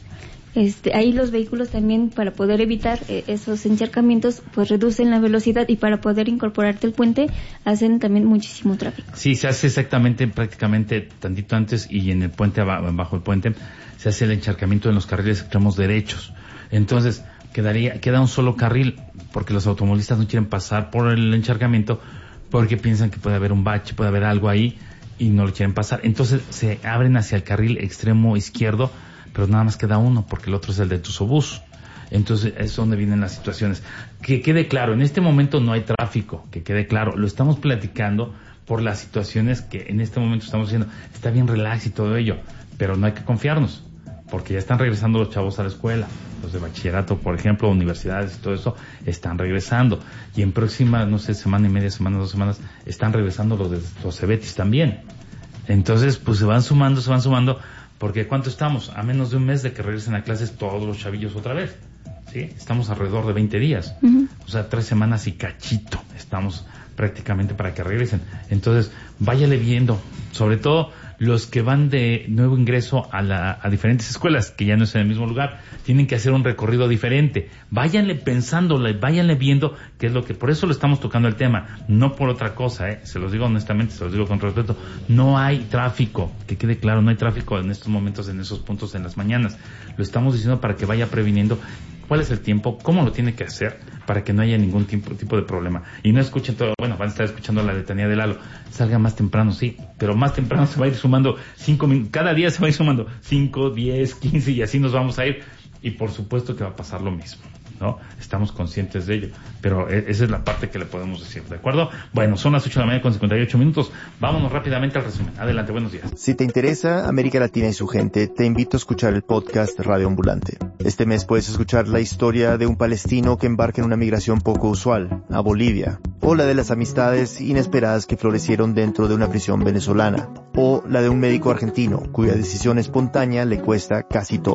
ahí los vehículos también, para poder evitar esos encharcamientos, pues reducen la velocidad, y para poder incorporarte al puente hacen también muchísimo tráfico. Sí, se hace prácticamente tantito antes, y en el puente, bajo el puente, se hace el encharcamiento en los carriles extremos derechos. Entonces queda un solo carril, porque los automovilistas no quieren pasar por el encharcamiento porque piensan que puede haber un bache, puede haber algo ahí, y no lo quieren pasar. Entonces se abren hacia el carril extremo izquierdo, pero nada más queda uno, porque el otro es el de Tuzobús. Entonces es donde vienen las situaciones. Que quede claro, en este momento no hay tráfico, que quede claro, lo estamos platicando por las situaciones que en este momento estamos haciendo. Está bien relax y todo ello, pero no hay que confiarnos, porque ya están regresando los chavos a la escuela, los de bachillerato, por ejemplo, universidades y todo eso, están regresando. Y en próxima, semana y media, 2 semanas, están regresando los de los Cebetis también. Entonces, pues se van sumando, porque ¿cuánto estamos? A menos de un mes de que regresen a clases todos los chavillos otra vez, ¿sí? Estamos alrededor de 20 días. Uh-huh. O sea, 3 semanas y cachito estamos prácticamente para que regresen. Entonces, váyale viendo, sobre todo los que van de nuevo ingreso a diferentes escuelas, que ya no es en el mismo lugar, tienen que hacer un recorrido diferente. Váyanle pensándole, váyanle viendo qué es lo que... Por eso lo estamos tocando el tema, no por otra cosa, se los digo honestamente, se los digo con respeto. No hay tráfico, que quede claro, no hay tráfico en estos momentos, en esos puntos, en las mañanas. Lo estamos diciendo para que vaya previniendo cuál es el tiempo, cómo lo tiene que hacer para que no haya ningún tipo de problema. Y no escuchen todo, van a estar escuchando la letanía de Lalo. Salga más temprano, sí, pero más temprano se va a ir sumando 5 minutos, cada día se va a ir sumando 5, 10, 15 y así nos vamos a ir. Y por supuesto que va a pasar lo mismo, ¿no? Estamos conscientes de ello, pero esa es la parte que le podemos decir, ¿de acuerdo? Bueno, son las 8 de la mañana con 58 minutos. Vámonos rápidamente al resumen. Adelante, buenos días. Si te interesa América Latina y su gente, te invito a escuchar el podcast Radio Ambulante. Este mes puedes escuchar la historia de un palestino que embarca en una migración poco usual, a Bolivia, o la de las amistades inesperadas que florecieron dentro de una prisión venezolana, o la de un médico argentino cuya decisión espontánea le cuesta casi todo.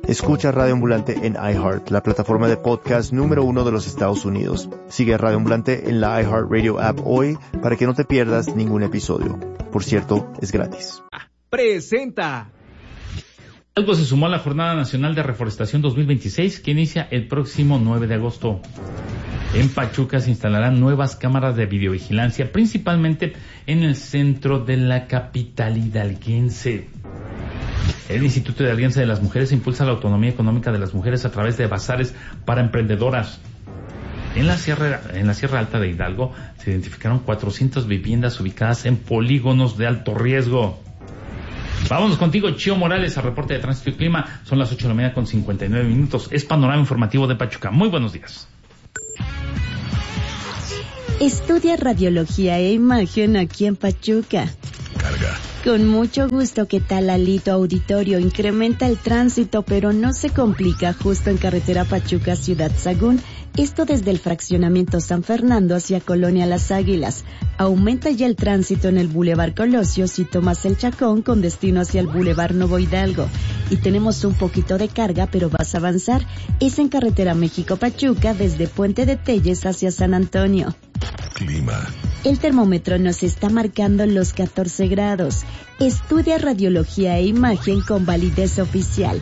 Escucha Radio Ambulante en iHeart, la plataforma de podcast número 1 de los Estados Unidos. Sigue Radio Ambulante en la iHeartRadio app hoy para que no te pierdas ningún episodio. Por cierto, es gratis. Presenta. Hidalgo se sumó a la Jornada Nacional de Reforestación 2026 que inicia el próximo 9 de agosto. En Pachuca se instalarán nuevas cámaras de videovigilancia, principalmente en el centro de la capital hidalguense. El Instituto de Alianza de las Mujeres impulsa la autonomía económica de las mujeres a través de bazares para emprendedoras. En la Sierra Alta de Hidalgo se identificaron 400 viviendas ubicadas en polígonos de alto riesgo. Vámonos contigo, Chio Morales, al reporte de tránsito y clima. Son las 8:09 con 59 minutos. Es Panorama Informativo de Pachuca. Muy buenos días. Estudia radiología e imagen aquí en Pachuca. Carga. Con mucho gusto, ¿qué tal, Alito Auditorio? Incrementa el tránsito, pero no se complica justo en carretera Pachuca Ciudad Sagún. Esto desde el fraccionamiento San Fernando hacia Colonia Las Águilas. Aumenta ya el tránsito en el Boulevard Colosio si tomas el Chacón con destino hacia el Boulevard Nuevo Hidalgo. Y tenemos un poquito de carga, pero vas a avanzar. Es en carretera México-Pachuca desde Puente de Telles hacia San Antonio. Clima. El termómetro nos está marcando los 14 grados. Estudia radiología e imagen con validez oficial.